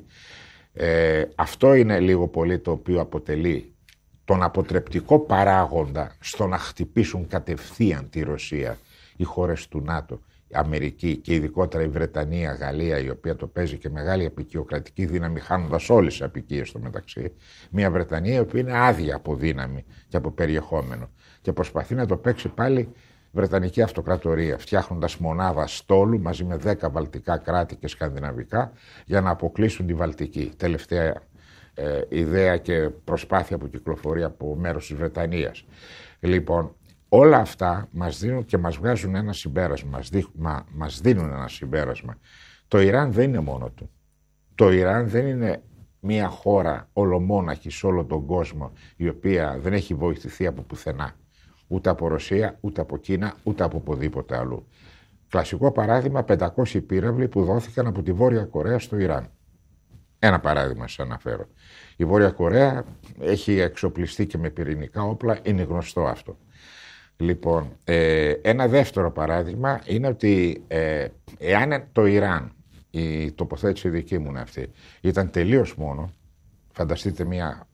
Αυτό είναι λίγο πολύ το οποίο αποτελεί τον αποτρεπτικό παράγοντα στο να χτυπήσουν κατευθείαν τη Ρωσία οι χώρες του ΝΑΤΟ, η Αμερική και ειδικότερα η Βρετανία, η Γαλλία, η οποία το παίζει και μεγάλη απικιοκρατική δύναμη, χάνοντας όλες τις απικίες στο μεταξύ. Μια Βρετανία η οποία είναι άδεια από δύναμη και από περιεχόμενο και προσπαθεί να το παίξει πάλι Βρετανική Αυτοκρατορία, φτιάχνοντας μονάδα στόλου μαζί με 10 βαλτικά κράτη και σκανδιναβικά για να αποκλείσουν τη Βαλτική. Τελευταία ιδέα και προσπάθεια που κυκλοφορεί από μέρος της Βρετανίας. Λοιπόν, όλα αυτά μας δίνουν και μας βγάζουν ένα συμπέρασμα, μας δίνουν ένα συμπέρασμα. Το Ιράν δεν είναι μόνο του. Το Ιράν δεν είναι μια χώρα ολομόναχη σε όλο τον κόσμο, η οποία δεν έχει βοηθηθεί από πουθενά. Ούτε από Ρωσία, ούτε από Κίνα, ούτε από οπουδήποτε αλλού. Κλασικό παράδειγμα, 500 πύραυλοι που δόθηκαν από τη Βόρεια Κορέα στο Ιράν. Ένα παράδειγμα σας αναφέρω. Η Βόρεια Κορέα έχει εξοπλιστεί και με πυρηνικά όπλα, είναι γνωστό αυτό. Λοιπόν, ένα δεύτερο παράδειγμα είναι ότι εάν το Ιράν, η τοποθέτηση δική μου είναι αυτή, ήταν τελείως μόνο, φανταστείτε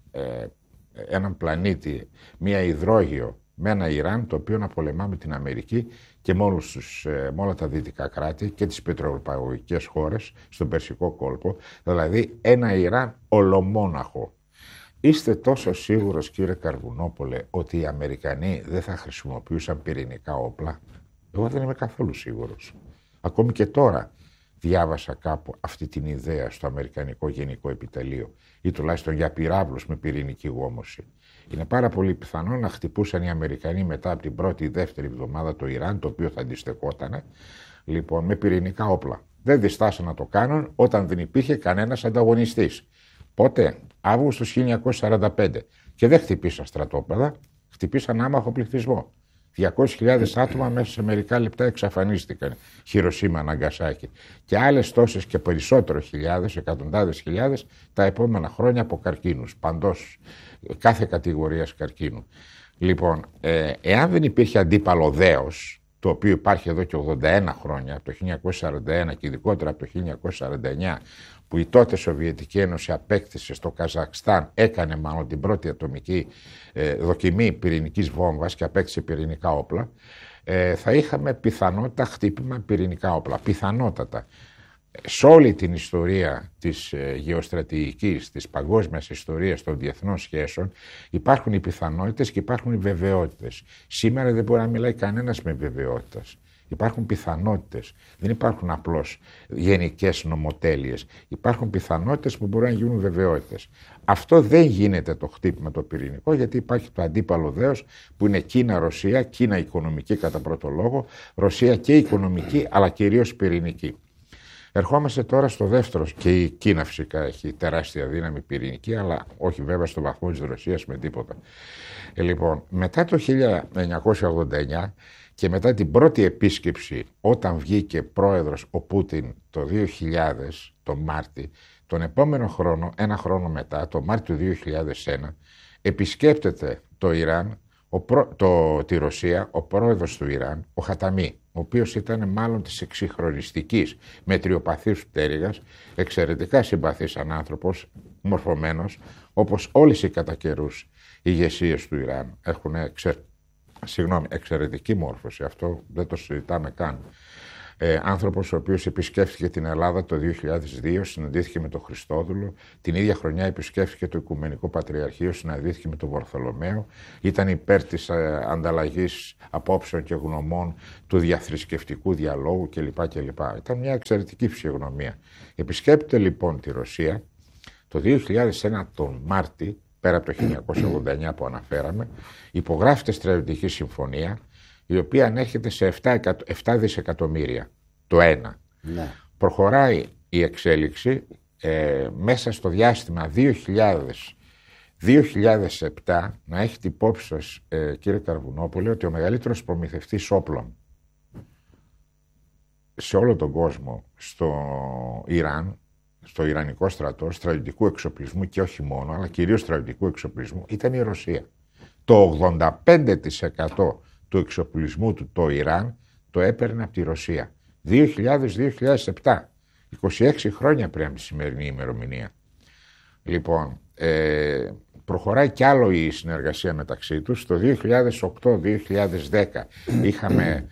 έναν πλανήτη, μια υδρόγειο με ένα Ιράν το οποίο να πολεμά με την Αμερική και με όλα τα δυτικά κράτη και τις πετροπαραγωγικές χώρες στον Περσικό κόλπο, δηλαδή ένα Ιράν ολομόναχο. Είστε τόσο σίγουρος, κύριε Καρβουνόπολε, ότι οι Αμερικανοί δεν θα χρησιμοποιούσαν πυρηνικά όπλα? Εγώ δεν είμαι καθόλου σίγουρος. Ακόμη και τώρα διάβασα κάπου αυτή την ιδέα στο Αμερικανικό Γενικό Επιτελείο ή τουλάχιστον για πυράβλους με πυρηνική γόμωση. Είναι πάρα πολύ πιθανό να χτυπούσαν οι Αμερικανοί μετά από την πρώτη ή δεύτερη εβδομάδα το Ιράν, το οποίο θα αντιστεκότανε, λοιπόν, με πυρηνικά όπλα. Δεν διστάσαν να το κάνουν όταν δεν υπήρχε κανένας ανταγωνιστής. Πότε? Αύγουστο 1945. Και δεν χτυπήσαν στρατόπεδα, χτυπήσαν άμαχο πληθυσμό. 200.000 άτομα μέσα σε μερικά λεπτά εξαφανίστηκαν. Χιροσίμα, Ναγκασάκι. Και άλλες τόσες και περισσότερο χιλιάδες, εκατοντάδες χιλιάδες τα επόμενα χρόνια από καρκίνους. Παντός, κάθε κατηγορίας καρκίνου. Λοιπόν, εάν δεν υπήρχε αντίπαλο δέος, το οποίο υπάρχει εδώ και 81 χρόνια, από το 1941 και ειδικότερα από το 1949, που η τότε Σοβιετική Ένωση απέκτησε στο Καζακστάν, έκανε μάλλον την πρώτη ατομική δοκιμή πυρηνικής βόμβας και απέκτησε πυρηνικά όπλα, θα είχαμε πιθανότητα χτύπημα πυρηνικά όπλα. Πιθανότατα. Σε όλη την ιστορία της γεωστρατηγικής, της παγκόσμιας ιστορίας των διεθνών σχέσεων υπάρχουν οι πιθανότητες και υπάρχουν οι βεβαιότητες. Σήμερα δεν μπορεί να μιλάει κανένας με βεβαιότητες. Υπάρχουν πιθανότητες. Δεν υπάρχουν απλώς γενικές νομοτέλειες. Υπάρχουν πιθανότητες που μπορούν να γίνουν βεβαιότητες. Αυτό δεν γίνεται το χτύπημα το πυρηνικό, γιατί υπάρχει το αντίπαλο δέος που είναι Κίνα-Ρωσία, Κίνα οικονομική κατά πρώτο λόγο, Ρωσία και οικονομική αλλά κυρίως πυρηνική. Ερχόμαστε τώρα στο δεύτερο, και η Κίνα φυσικά έχει τεράστια δύναμη πυρηνική, αλλά όχι βέβαια στο βαθμό της Ρωσίας με τίποτα. Λοιπόν, μετά το 1989 και μετά την πρώτη επίσκεψη, όταν βγήκε πρόεδρος ο Πούτιν το 2000, το Μάρτι, τον επόμενο χρόνο, ένα χρόνο μετά, το Μάρτιο του 2001, επισκέπτεται το Ιράν, τη Ρωσία, ο πρόεδρος του Ιράν, ο Χαταμί, ο οποίος ήταν μάλλον της εξυγχρονιστικής μετριοπαθής πτέρυγας, εξαιρετικά συμπαθής άνθρωπος, μορφωμένος, όπως όλες οι κατά καιρούς ηγεσίες του Ιράν έχουν εξαιρετική μόρφωση, αυτό δεν το συζητάμε καν. άνθρωπος ο οποίος επισκέφθηκε την Ελλάδα το 2002, συναντήθηκε με τον Χριστόδουλο. Την ίδια χρονιά επισκέφθηκε το Οικουμενικό Πατριαρχείο, συναντήθηκε με τον Βαρθολομαίο. Ήταν υπέρ της ανταλλαγής απόψεων και γνωμών, του διαθρησκευτικού διαλόγου κλπ. Ήταν μια εξαιρετική φυσιογνωμία. Επισκέπτεται λοιπόν τη Ρωσία το 2001 τον Μάρτι, πέρα από το 1989 που αναφέραμε, υπογράφεται στρατιωτική συμφωνία, η οποία ανέρχεται σε 7 δισεκατομμύρια το ένα. Ναι. Προχωράει η εξέλιξη μέσα στο διάστημα 2000-2007, να έχετε υπόψη σας, κύριε Καρβουνόπουλε, ότι ο μεγαλύτερος προμηθευτής όπλων σε όλο τον κόσμο, στο Ιράν, στο Ιρανικό στρατό, στρατιωτικού εξοπλισμού και όχι μόνο, αλλά κυρίως στρατιωτικού εξοπλισμού, ήταν η Ρωσία. Το 85% του εξοπλισμού του το Ιράν το έπαιρνε από τη Ρωσία. 2000-2007, 26 χρόνια πριν από τη σημερινή ημερομηνία. Λοιπόν, προχωράει κι άλλο η συνεργασία μεταξύ τους. Το 2008-2010 είχαμε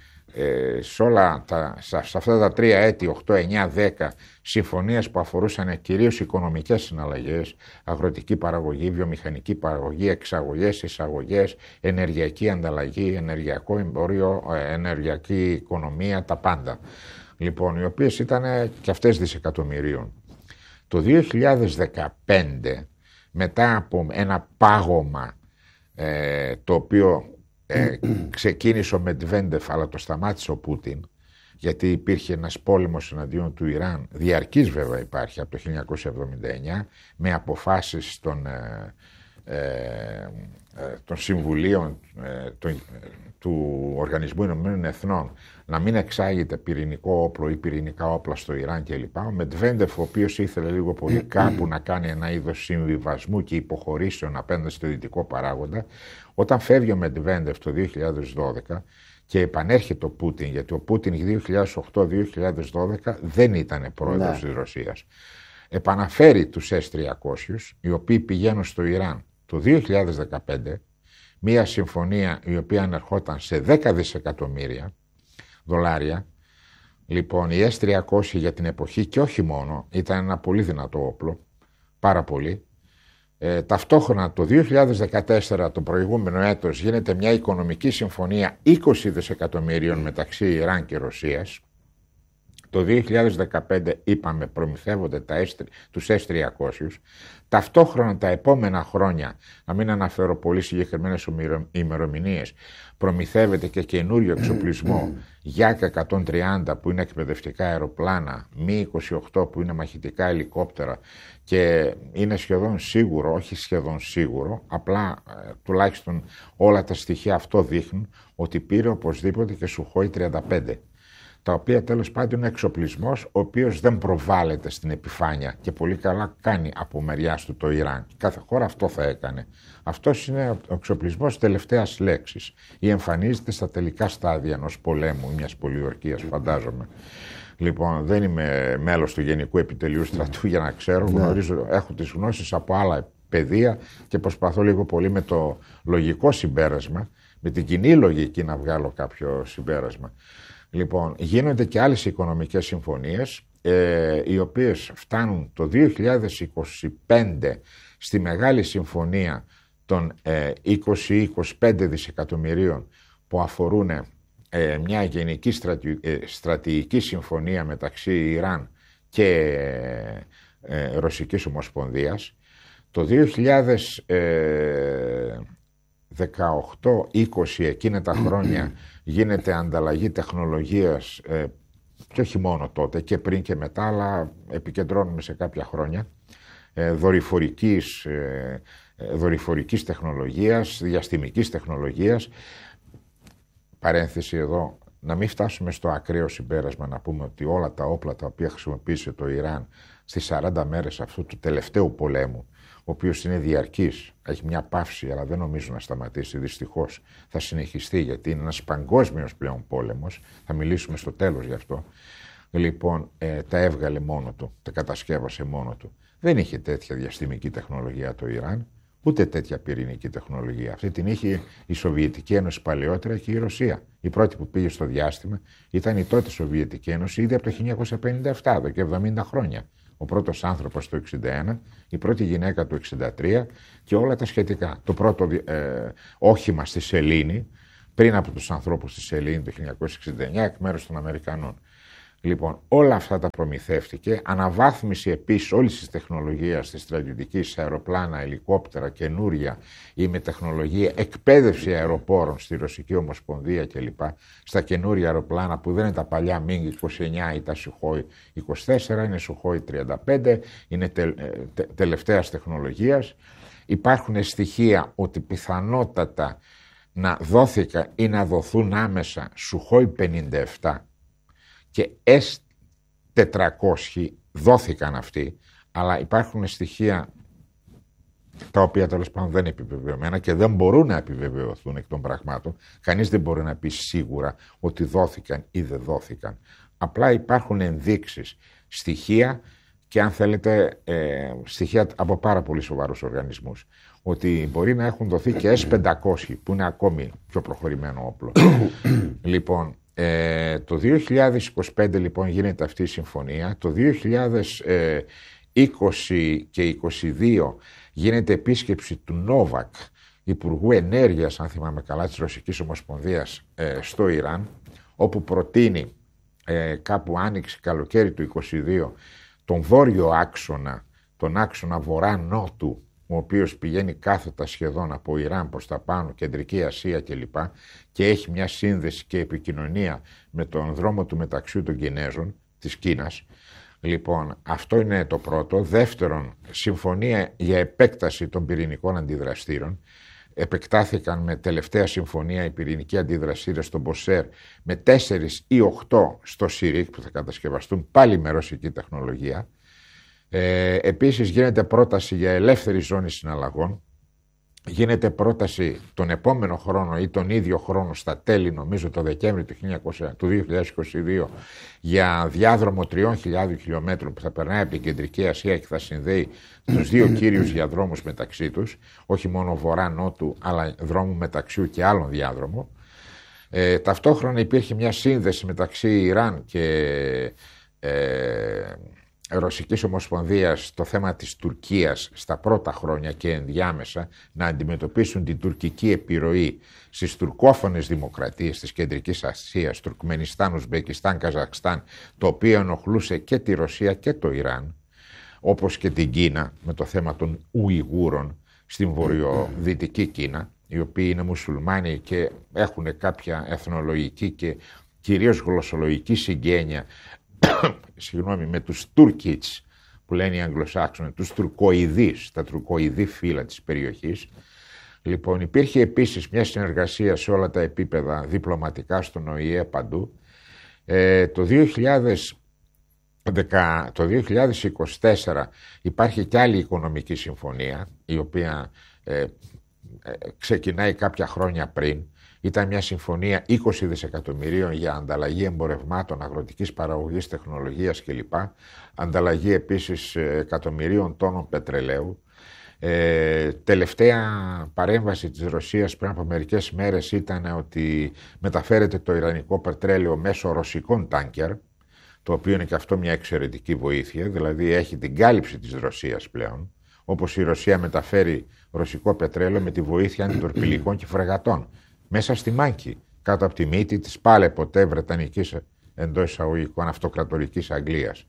σε αυτά τα 3 έτη, 8, 9, 10, συμφωνίες που αφορούσαν κυρίως οικονομικές συναλλαγές, αγροτική παραγωγή, βιομηχανική παραγωγή, εξαγωγές, εισαγωγές, ενεργειακή ανταλλαγή, ενεργειακό εμπόριο, ενεργειακή οικονομία, τα πάντα. Λοιπόν, οι οποίες ήταν και αυτές δισεκατομμυρίων. Το 2015, μετά από ένα πάγωμα το οποίο ξεκίνησε ο Μετβέντεφ, αλλά το σταμάτησε ο Πούτιν, γιατί υπήρχε ένας πόλεμος εναντίον του Ιράν, διαρκής βέβαια υπάρχει από το 1979, με αποφάσεις των συμβουλίων του Οργανισμού Ηνωμένων Εθνών να μην εξάγεται πυρηνικό όπλο ή πυρηνικά όπλα στο Ιράν κλπ. Ο Μετβέντεφ, ο οποίος ήθελε λίγο πολύ κάπου να κάνει ένα είδος συμβιβασμού και υποχωρήσεων απέναντι στο δυτικό παράγοντα, όταν φεύγει ο Μετβέντεφ το 2012 και επανέρχεται ο Πούτιν, γιατί ο Πούτιν 2008-2012 δεν ήταν πρόεδρος της Ρωσίας, επαναφέρει τους S-300, οι οποίοι πηγαίνουν στο Ιράν το 2015, μία συμφωνία η οποία ανερχόταν σε 10 δισεκατομμύρια δολάρια. Λοιπόν, οι S-300 για την εποχή και όχι μόνο ήταν ένα πολύ δυνατό όπλο, πάρα πολύ. Ταυτόχρονα το 2014, το προηγούμενο έτος, γίνεται μια οικονομική συμφωνία 20 δισεκατομμυρίων μεταξύ Ιράν και Ρωσίας. Το 2015, είπαμε, προμηθεύονται τους S-300. Ταυτόχρονα τα επόμενα χρόνια, να μην αναφέρω πολύ συγκεκριμένες ημερομηνίες, προμηθεύεται και καινούριο εξοπλισμό Yak 130 που είναι εκπαιδευτικά αεροπλάνα, Mi-28 που είναι μαχητικά ελικόπτερα, και είναι σχεδόν σίγουρο, όχι σχεδόν σίγουρο, απλά τουλάχιστον όλα τα στοιχεία αυτό δείχνουν ότι πήρε οπωσδήποτε και Σουχόι 35. Τα οποία τέλος πάντων είναι εξοπλισμός ο οποίος δεν προβάλλεται στην επιφάνεια και πολύ καλά κάνει από μεριάς του το Ιράν. Κάθε χώρα αυτό θα έκανε. Αυτός είναι ο εξοπλισμός τελευταίας λέξης ή εμφανίζεται στα τελικά στάδια ενός πολέμου ή μιας πολιορκίας, φαντάζομαι. Λοιπόν, δεν είμαι μέλος του Γενικού Επιτελείου Στρατού για να ξέρω, γνωρίζω, έχω τις γνώσεις από άλλα πεδία και προσπαθώ λίγο πολύ με το λογικό συμπέρασμα, με την κοινή λογική να βγάλω κάποιο συμπέρασμα. Λοιπόν, γίνονται και άλλες οικονομικές συμφωνίες, οι οποίες φτάνουν το 2025 στη μεγάλη συμφωνία των 20-25 δισεκατομμυρίων που αφορούν μια γενική στρατηγική συμφωνία μεταξύ Ιράν και Ρωσικής Ομοσπονδίας. Το 18-20 εκείνα τα χρόνια γίνεται ανταλλαγή τεχνολογίας και όχι μόνο τότε και πριν και μετά, αλλά επικεντρώνουμε σε κάποια χρόνια, δορυφορικής τεχνολογίας, διαστημικής τεχνολογίας. Παρένθεση εδώ, να μην φτάσουμε στο ακραίο συμπέρασμα να πούμε ότι όλα τα όπλα τα οποία χρησιμοποίησε το Ιράν στις 40 μέρες αυτού του τελευταίου πολέμου, ο οποίος είναι διαρκής, έχει μια παύση, αλλά δεν νομίζω να σταματήσει, δυστυχώς θα συνεχιστεί, γιατί είναι ένας παγκόσμιος πλέον πόλεμος, θα μιλήσουμε στο τέλος γι' αυτό. Λοιπόν, τα έβγαλε μόνο του, τα κατασκεύασε μόνο του. Δεν είχε τέτοια διαστημική τεχνολογία το Ιράν, ούτε τέτοια πυρηνική τεχνολογία. Αυτή την είχε η Σοβιετική Ένωση παλαιότερα και η Ρωσία. Η πρώτη που πήγε στο διάστημα ήταν η τότε Σοβιετική Ένωση ήδη από το 1957, εδώ και 70 χρόνια. Ο πρώτος άνθρωπος το 1961, η πρώτη γυναίκα το 1963 και όλα τα σχετικά. Το πρώτο όχημα στη Σελήνη, πριν από τους ανθρώπους στη Σελήνη το 1969, εκ μέρους των Αμερικανών. Λοιπόν, όλα αυτά τα προμηθεύτηκε, αναβάθμιση επίσης όλης της τεχνολογίας της στρατιωτικής, αεροπλάνα, ελικόπτερα, καινούρια ή με τεχνολογία, εκπαίδευση αεροπόρων στη Ρωσική Ομοσπονδία κλπ. Στα καινούρια αεροπλάνα που δεν είναι τα παλιά MiG-29 ή τα Sukhoi 24, είναι Sukhoi 35, είναι τελευταίας τεχνολογίας. Υπάρχουν στοιχεία ότι πιθανότατα να δόθηκαν ή να δοθούν άμεσα Sukhoi 57 και S-400 δόθηκαν αυτοί, αλλά υπάρχουν στοιχεία τα οποία τέλος πάντων δεν είναι επιβεβαιωμένα και δεν μπορούν να επιβεβαιωθούν εκ των πραγμάτων. Κανείς δεν μπορεί να πει σίγουρα ότι δόθηκαν ή δεν δόθηκαν. Απλά υπάρχουν ενδείξεις, στοιχεία και αν θέλετε στοιχεία από πάρα πολύ σοβαρούς οργανισμούς. Ότι μπορεί να έχουν δοθεί και S-500 που είναι ακόμη πιο προχωρημένο όπλο. Λοιπόν, το 2025 λοιπόν γίνεται αυτή η συμφωνία. Το 2020 και 2022 γίνεται επίσκεψη του Νόβακ, Υπουργού Ενέργειας, αν θυμάμαι καλά, της Ρωσικής Ομοσπονδίας στο Ιράν, όπου προτείνει κάπου άνοιξη καλοκαίρι του 2022 τον βόρειο άξονα, τον άξονα βορρά-νότου, ο οποίος πηγαίνει κάθετα σχεδόν από Ιράν προς τα πάνω, Κεντρική Ασία κλπ. Και έχει μια σύνδεση και επικοινωνία με τον δρόμο του μεταξιού των Κινέζων, της Κίνας. Λοιπόν, αυτό είναι το πρώτο. Δεύτερον, συμφωνία για επέκταση των πυρηνικών αντιδραστήρων. Επεκτάθηκαν με τελευταία συμφωνία οι πυρηνικοί αντιδραστήρες στο Μποσέρ με 4 ή 8 στο ΣΥΡΙΚ που θα κατασκευαστούν πάλι με ρωσική τεχνολογία. Επίσης γίνεται πρόταση για ελεύθερη ζώνη συναλλαγών. Γίνεται πρόταση τον επόμενο χρόνο ή τον ίδιο χρόνο στα τέλη, νομίζω το Δεκέμβρη του 2022, για διάδρομο 3.000 χιλιόμετρων που θα περνάει από την Κεντρική Ασία και θα συνδέει τους δύο κύριους διαδρόμους μεταξύ τους, όχι μόνο βορρά-νότου, αλλά δρόμου μεταξιού και άλλων διάδρομο. Ταυτόχρονα υπήρχε μια σύνδεση μεταξύ Ιράν και Ρωσικής Ομοσπονδίας στο θέμα της Τουρκίας στα πρώτα χρόνια και ενδιάμεσα να αντιμετωπίσουν την τουρκική επιρροή στις τουρκόφωνες δημοκρατίες της Κεντρικής Ασίας, Τουρκμενιστάν, Ουσμπεκιστάν, Καζακστάν, το οποίο ενοχλούσε και τη Ρωσία και το Ιράν, όπως και την Κίνα με το θέμα των Ουιγούρων στην βορειοδυτική Κίνα, οι οποίοι είναι μουσουλμάνοι και έχουν κάποια εθνολογική και κυρίως γλωσσολογική συγγένεια με τους Τούρκιτς που λένε οι Αγγλοσάξονες, τους Τουρκοειδείς, τα τουρκοειδή φύλλα της περιοχής. Λοιπόν, υπήρχε επίσης μια συνεργασία σε όλα τα επίπεδα διπλωματικά στον ΟΗΕ παντού. Το 2024 υπάρχει κι άλλη οικονομική συμφωνία, η οποία ξεκινάει κάποια χρόνια πριν. Ήταν μια συμφωνία 20 δισεκατομμυρίων για ανταλλαγή εμπορευμάτων, αγροτικής παραγωγής, τεχνολογίας κλπ. Ανταλλαγή επίσης εκατομμυρίων τόνων πετρελαίου. Τελευταία παρέμβαση της Ρωσίας πριν από μερικές μέρες ήταν ότι μεταφέρεται το ιρανικό πετρέλαιο μέσω ρωσικών τάνκερ, το οποίο είναι και αυτό μια εξαιρετική βοήθεια, δηλαδή έχει την κάλυψη της Ρωσίας πλέον, όπως η Ρωσία μεταφέρει ρωσικό πετρέλαιο με τη βοήθεια αντιτορπιλικών και φρεγατών. Μέσα στη Μάνκη, κάτω από τη μύτη της πάλε ποτέ βρετανικής εντός εισαγωγικών αυτοκρατορικής Αγγλίας.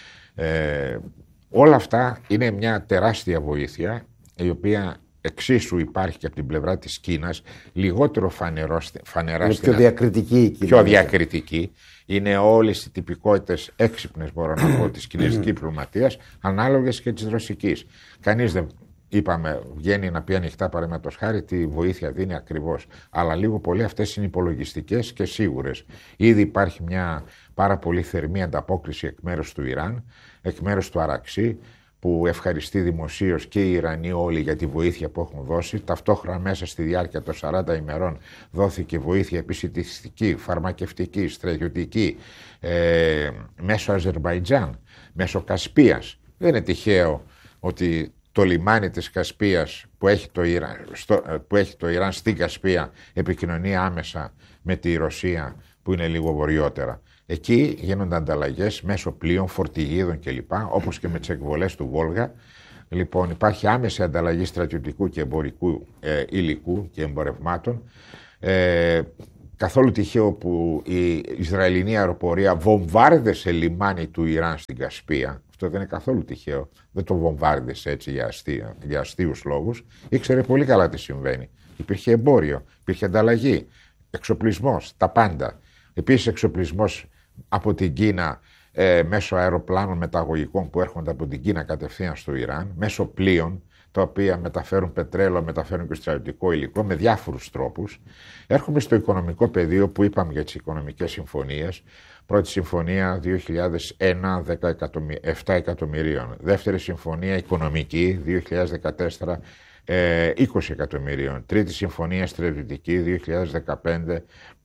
Όλα αυτά είναι μια τεράστια βοήθεια, η οποία εξίσου υπάρχει και από την πλευρά της Κίνας, λιγότερο φανερά πιο διακριτική η Κίνα. Πιο διακριτική. Είναι όλες οι τυπικότητες έξυπνες, μπορώ να πω, της κινέζικης διπλωματίας, ανάλογες και της ρωσικής. Κανείς δεν, είπαμε, βγαίνει να πει ανοιχτά παραδείγματος χάρη τι βοήθεια δίνει ακριβώς. Αλλά λίγο πολύ αυτές είναι υπολογιστικές και σίγουρες. Ήδη υπάρχει μια πάρα πολύ θερμή ανταπόκριση εκ μέρους του Ιράν, εκ μέρους του Αραξί, που ευχαριστεί δημοσίως και οι Ιρανοί όλοι για τη βοήθεια που έχουν δώσει. Ταυτόχρονα μέσα στη διάρκεια των 40 ημερών δόθηκε βοήθεια επισιτιστική, φαρμακευτική, στρατιωτική, μέσω Αζερμπαϊτζάν, μέσω Κασπίας. Δεν είναι τυχαίο ότι το λιμάνι της Κασπίας που έχει το Ιράν στην Κασπία επικοινωνεί άμεσα με τη Ρωσία που είναι λίγο βορειότερα. Εκεί γίνονται ανταλλαγές μέσω πλοίων, φορτηγίδων κλπ. Όπως και με τις εκβολές του Βόλγα. Λοιπόν, υπάρχει άμεση ανταλλαγή στρατιωτικού και εμπορικού υλικού και εμπορευμάτων. Καθόλου τυχαίο που η Ισραηλινή αεροπορία βομβάρδεσε λιμάνι του Ιράν στην Κασπία. Αυτό δεν είναι καθόλου τυχαίο. Δεν το βομβάρδεσε έτσι για αστείους λόγους. Ήξερε πολύ καλά τι συμβαίνει. Υπήρχε εμπόριο, υπήρχε ανταλλαγή, εξοπλισμός, τα πάντα. Επίσης εξοπλισμός από την Κίνα μέσω αεροπλάνων μεταγωγικών που έρχονται από την Κίνα κατευθείαν στο Ιράν, μέσω πλοίων τα οποία μεταφέρουν πετρέλαιο, μεταφέρουν και στρατιωτικό υλικό με διάφορους τρόπους. Έρχομαι στο οικονομικό πεδίο που είπαμε για τις οικονομικές συμφωνίες. Πρώτη συμφωνία 2001, 7 εκατομμυρίων. Δεύτερη συμφωνία οικονομική 2014, 20 εκατομμυρίων. Τρίτη συμφωνία στρατιωτική 2015,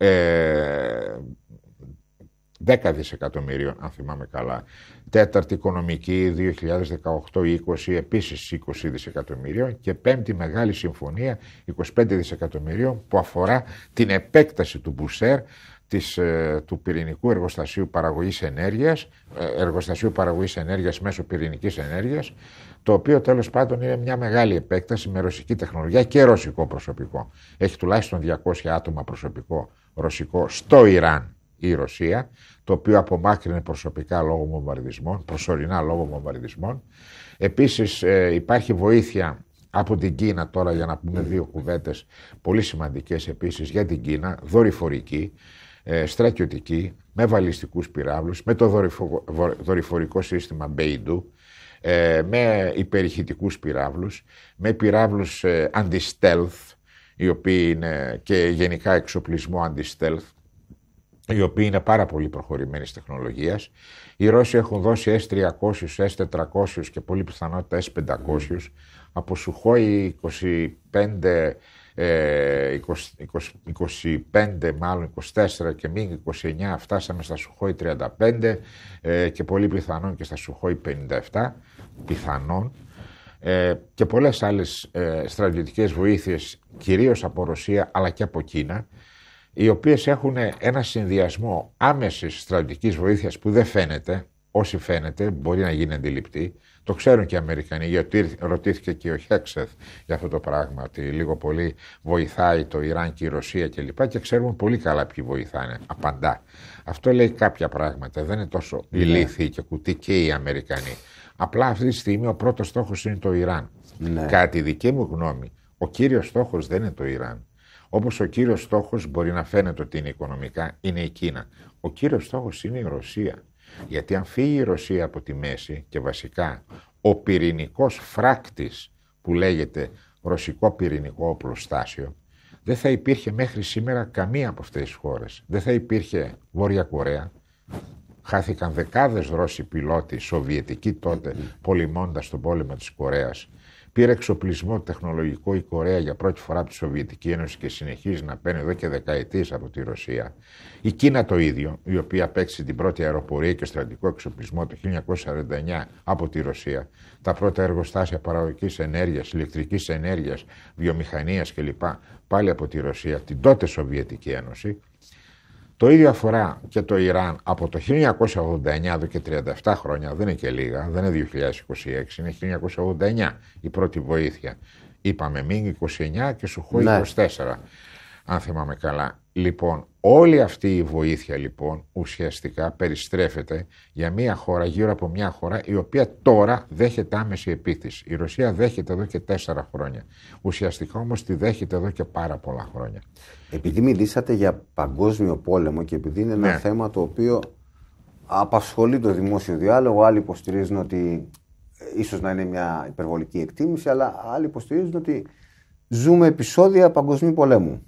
10 δισεκατομμυρίων, αν θυμάμαι καλά. Τέταρτη οικονομική 2018-20, επίσης 20 δισεκατομμυρίων. Και πέμπτη μεγάλη συμφωνία 25 δισεκατομμυρίων που αφορά την επέκταση του Μπουσέρ, του πυρηνικού εργοστασίου παραγωγής ενέργειας μέσω πυρηνικής ενέργειας, το οποίο τέλος πάντων είναι μια μεγάλη επέκταση με ρωσική τεχνολογία και ρωσικό προσωπικό. Έχει τουλάχιστον 200 άτομα προσωπικό ρωσικό στο Ιράν η Ρωσία, το οποίο απομάκρυνε προσωπικά λόγω βομβαρδισμών, προσωρινά λόγω βομβαρδισμών. Επίσης υπάρχει βοήθεια από την Κίνα, τώρα για να πούμε δύο κουβέντες πολύ σημαντικές επίσης για την Κίνα, δορυφορική, στρατιωτική, με βαλιστικούς πυράβλους, με το δορυφορικό σύστημα Beidou, με υπερηχητικούς πυράβλους, με πυράβλους anti-stealth, οι οποίοι είναι και γενικά εξοπλισμό anti-stealth, οι οποίοι είναι πάρα πολύ προχωρημένης τεχνολογίας. Οι Ρώσοι έχουν δώσει S-300, S-400 και πολύ πιθανότητα S-500 από Σουχόι 25, 25 μάλλον 24 και μη 29 φτάσαμε στα Σουχόι 35 και πολύ πιθανόν και στα Σουχόι 57 πιθανόν και πολλές άλλες στρατιωτικές βοήθειες κυρίως από Ρωσία αλλά και από Κίνα, οι οποίες έχουν ένα συνδυασμό άμεσης στρατιωτικής βοήθειας που δεν φαίνεται, όσοι φαίνεται μπορεί να γίνει αντιληπτή. Το ξέρουν και οι Αμερικανοί, γιατί ρωτήθηκε και ο Χέξεθ για αυτό το πράγμα, ότι λίγο πολύ βοηθάει το Ιράν και η Ρωσία κλπ. Και ξέρουμε πολύ καλά ποιοι βοηθάνε. Απαντά. Αυτό λέει κάποια πράγματα. Δεν είναι τόσο ηλίθιοι και κουτί και οι Αμερικανοί. Απλά αυτή τη στιγμή ο πρώτος στόχος είναι το Ιράν. Ναι. Κατά τη δική μου γνώμη, ο κύριος στόχος δεν είναι το Ιράν. Όπως ο κύριος στόχος μπορεί να φαίνεται ότι είναι οικονομικά, είναι η Κίνα. Ο κύριος στόχος είναι η Ρωσία. Γιατί αν φύγει η Ρωσία από τη μέση και βασικά ο πυρηνικός φράκτης που λέγεται ρωσικό πυρηνικό οπλοστάσιο, δεν θα υπήρχε μέχρι σήμερα καμία από αυτές τις χώρες. Δεν θα υπήρχε Βόρεια Κορέα. Χάθηκαν δεκάδες Ρώσοι πιλότοι, Σοβιετικοί τότε, πολεμώντας τον πόλεμο της Κορέας. Πήρε εξοπλισμό τεχνολογικό η Κορέα για πρώτη φορά από τη Σοβιετική Ένωση και συνεχίζει να παίρνει εδώ και δεκαετίες από τη Ρωσία. Η Κίνα το ίδιο, η οποία απέκτησε την πρώτη αεροπορία και στρατιωτικό εξοπλισμό το 1949 από τη Ρωσία. Τα πρώτα εργοστάσια παραγωγικής ενέργειας, ηλεκτρικής ενέργειας, βιομηχανίας κλπ. Πάλι από τη Ρωσία, την τότε Σοβιετική Ένωση. Το ίδιο αφορά και το Ιράν από το 1989, εδώ και 37 χρόνια, δεν είναι και λίγα, δεν είναι 2026, είναι 1989 η πρώτη βοήθεια. Είπαμε Μίνγκ 29 και Σουχόι 24, αν θυμάμαι καλά. Λοιπόν, όλη αυτή η βοήθεια λοιπόν ουσιαστικά περιστρέφεται για μια χώρα, γύρω από μια χώρα η οποία τώρα δέχεται άμεση επίθεση. Η Ρωσία δέχεται εδώ και 4 χρόνια. Ουσιαστικά όμως τη δέχεται εδώ και πάρα πολλά χρόνια. Επειδή μιλήσατε για παγκόσμιο πόλεμο και επειδή είναι ένα θέμα το οποίο απασχολεί το δημόσιο διάλογο, άλλοι υποστηρίζουν ότι ίσως να είναι μια υπερβολική εκτίμηση, αλλά άλλοι υποστηρίζουν ότι ζούμε επεισόδια παγκοσμίου πολέμου.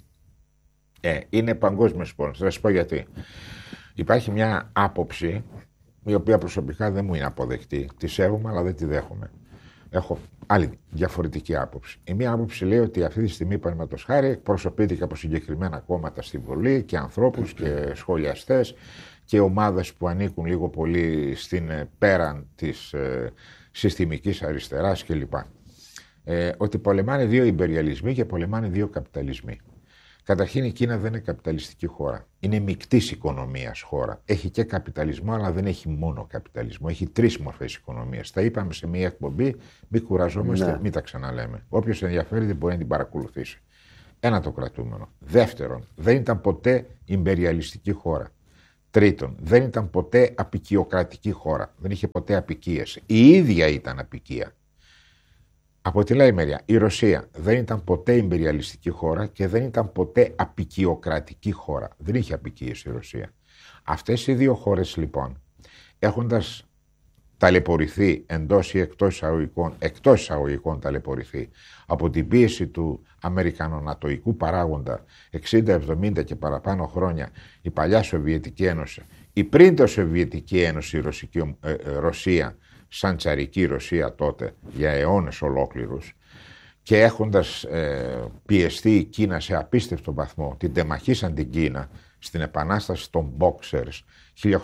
Είναι παγκόσμιος πόλεμος. Θα σας πω γιατί. Υπάρχει μια άποψη η οποία προσωπικά δεν μου είναι αποδεκτή. Τη σέβομαι αλλά δεν τη δέχομαι. Έχω άλλη διαφορετική άποψη. Η μία άποψη λέει ότι αυτή τη στιγμή, παραδείγματος χάρη, εκπροσωπείται και από συγκεκριμένα κόμματα στη Βουλή και ανθρώπους και σχολιαστές και ομάδες που ανήκουν λίγο πολύ στην πέραν της συστημικής αριστεράς κλπ. ότι πολεμάνε δύο ιμπεριαλισμοί και πολεμάνε δύο καπιταλισμοί. Καταρχήν η Κίνα δεν είναι καπιταλιστική χώρα. Είναι μεικτής οικονομίας χώρα. Έχει και καπιταλισμό, αλλά δεν έχει μόνο καπιταλισμό. Έχει 3 μορφές οικονομίας. Τα είπαμε σε μια εκπομπή, μην κουραζόμαστε, μην τα ξαναλέμε. Όποιος ενδιαφέρει δεν μπορεί να την παρακολουθήσει. Ένα το κρατούμενο. Δεύτερον, δεν ήταν ποτέ ιμπεριαλιστική χώρα. Τρίτον, δεν ήταν ποτέ αποικιοκρατική χώρα. Δεν είχε ποτέ αποικίες. Η ίδια ήταν αποικία. Από τη άλλη μεριά, η Ρωσία δεν ήταν ποτέ ιμπεριαλιστική χώρα και δεν ήταν ποτέ αποικιοκρατική χώρα. Δεν είχε αποικίες η Ρωσία. Αυτές οι δύο χώρες λοιπόν, έχοντας ταλαιπωρηθεί εντός ή εκτός εισαγωγικών ταλαιπωρηθεί από την πίεση του αμερικανονατοϊκού παράγοντα 60, 70 και παραπάνω χρόνια η παλιά Σοβιετική Ένωση, η πριν το Σοβιετική Ένωση η Ρωσία, σαν τσαρική Ρωσία τότε για αιώνες ολόκληρους, και έχοντας πιεστεί η Κίνα σε απίστευτο βαθμό, την τεμαχίσαν την Κίνα στην επανάσταση των Boxers 1899-1901,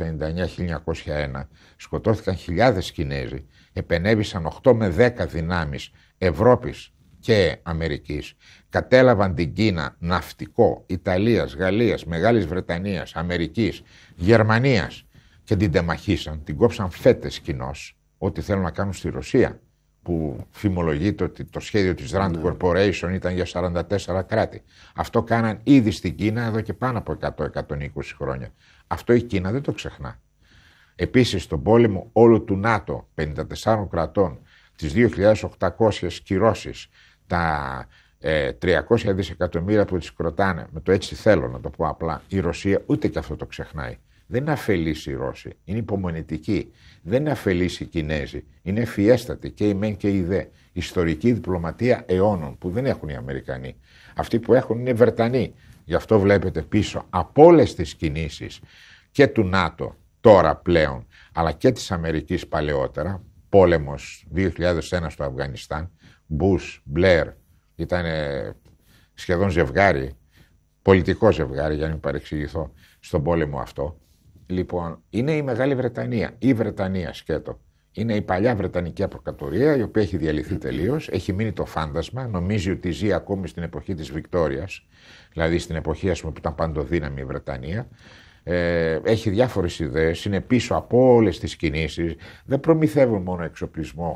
σκοτώθηκαν χιλιάδες Κινέζοι, επενέβησαν 8 με 10 δυνάμεις Ευρώπης και Αμερικής, κατέλαβαν την Κίνα ναυτικό Ιταλίας, Γαλλίας, Μεγάλης Βρετανίας, Αμερικής, Γερμανίας και την τεμαχίσαν, την κόψαν φέτες κοινώς, ό,τι θέλουν να κάνουν στη Ρωσία, που φημολογείται ότι το σχέδιο της Rand Corporation ήταν για 44 κράτη. Αυτό κάναν ήδη στην Κίνα εδώ και πάνω από 100-120 χρόνια. Αυτό η Κίνα δεν το ξεχνά. Επίσης, τον πόλεμο όλου του ΝΑΤΟ, 54 κρατών, τις 2.800 κυρώσεις, τα 300 δισεκατομμύρια που τις κροτάνε, με το έτσι θέλω να το πω απλά, η Ρωσία ούτε και αυτό το ξεχνάει. Δεν είναι αφελείς οι Ρώσοι, είναι υπομονετικοί. Δεν είναι αφελείς οι Κινέζοι, είναι ευφιέστατοι και οι μεν και οι δε. Ιστορική διπλωματία αιώνων που δεν έχουν οι Αμερικανοί. Αυτοί που έχουν είναι Βρετανοί. Γι' αυτό βλέπετε πίσω από όλες τις κινήσεις και του ΝΑΤΟ τώρα πλέον, αλλά και της Αμερικής παλαιότερα, πόλεμος 2001 στο Αφγανιστάν, Μπούς, Μπλερ, ήταν σχεδόν ζευγάρι, πολιτικό ζευγάρι για να μην παρεξηγηθώ, στον πόλεμο αυτό. Λοιπόν, είναι η Μεγάλη Βρετανία, η Βρετανία σκέτο. Είναι η παλιά Βρετανική Αυτοκρατορία, η οποία έχει διαλυθεί τελείως, έχει μείνει το φάντασμα, νομίζει ότι ζει ακόμη στην εποχή της Βικτόριας, δηλαδή στην εποχή ας πούμε, που ήταν παντοδύναμη η Βρετανία. Έχει διάφορες ιδέες, είναι πίσω από όλες τις κινήσεις, δεν προμηθεύουν μόνο εξοπλισμό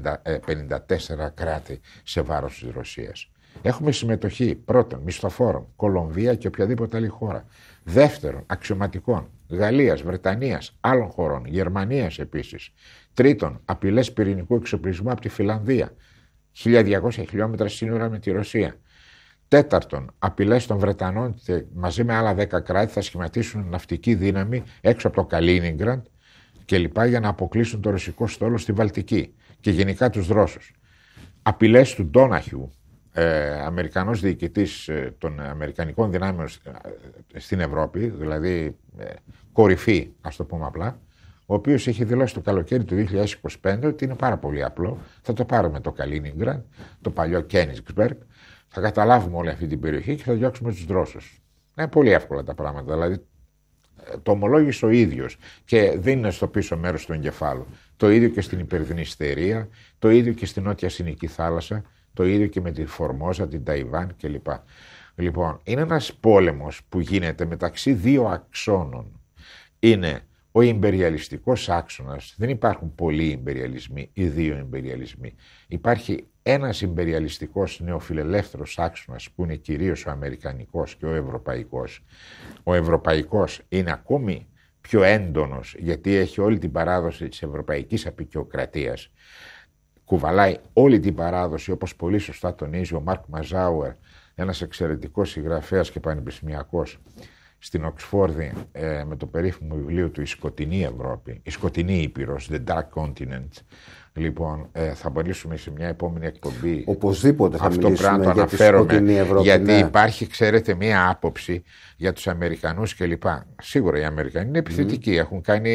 54 κράτη σε βάρος της Ρωσίας. Έχουμε συμμετοχή πρώτον μισθοφόρων, Κολομβία και οποιαδήποτε άλλη χώρα. Δεύτερον, αξιωματικών Γαλλίας, Βρετανίας, άλλων χωρών, Γερμανίας επίσης. Τρίτον, απειλές πυρηνικού εξοπλισμού από τη Φιλανδία, 1200 χιλιόμετρα σύνορα με τη Ρωσία. Τέταρτον, απειλές των Βρετανών και μαζί με άλλα 10 κράτη θα σχηματίσουν ναυτική δύναμη έξω από το Καλίνιγκραντ και λοιπά για να αποκλείσουν το ρωσικό στόλο στη Βαλτική και γενικά τους Ρώσους. Απειλές του Ντόναχιου, Αμερικανός διοικητής των Αμερικανικών δυνάμεων στην Ευρώπη, δηλαδή κορυφή, ας το πούμε απλά, ο οποίος έχει δηλώσει το καλοκαίρι του 2025 ότι είναι πάρα πολύ απλό, θα το πάρουμε το Καλίνιγκραντ, το παλιό Κένιγκσμπεργκ, θα καταλάβουμε όλη αυτή την περιοχή και θα διώξουμε τους Ρώσους. Είναι πολύ εύκολα τα πράγματα, δηλαδή το ομολόγησε ο ίδιος και δεν είναι στο πίσω μέρος του εγκεφάλου. Το ίδιο και στην Υπερδνηστερία, το ίδιο και στην Νότια Συνική θάλασσα, το ίδιο και με τη Φορμόζα, την Ταϊβάν κλπ. Λοιπόν, είναι ένας πόλεμος που γίνεται μεταξύ δύο αξώνων. Είναι ο ιμπεριαλιστικός άξονας, δεν υπάρχουν πολλοί ιμπεριαλισμοί ή δύο ιμπεριαλισμοί. Υπάρχει ένας ιμπεριαλιστικός νεοφιλελεύθερος άξονας που είναι κυρίως ο αμερικανικός και ο ευρωπαϊκός. Ο ευρωπαϊκός είναι ακόμη πιο έντονος γιατί έχει όλη την παράδοση της ευρωπαϊκής αποικιοκρατίας. Κουβαλάει όλη την παράδοση, όπως πολύ σωστά τονίζει ο Μάρκ Μαζάουερ, ένας εξαιρετικός συγγραφέας και πανεπιστημιακός στην Οξφόρδη, με το περίφημο βιβλίο του «Η Σκοτεινή Ευρώπη», «Η Σκοτεινή Ήπειρος», «The Dark Continent». Λοιπόν, θα μπορέσουμε σε μια επόμενη εκπομπή οπωσδήποτε θα αυτό μιλήσουμε πράγμα το για αναφέρομαι, τη Ευρώπη, γιατί ναι. υπάρχει, ξέρετε, μια άποψη για τους Αμερικανούς κλπ. Σίγουρα οι Αμερικανοί είναι επιθετικοί, έχουν κάνει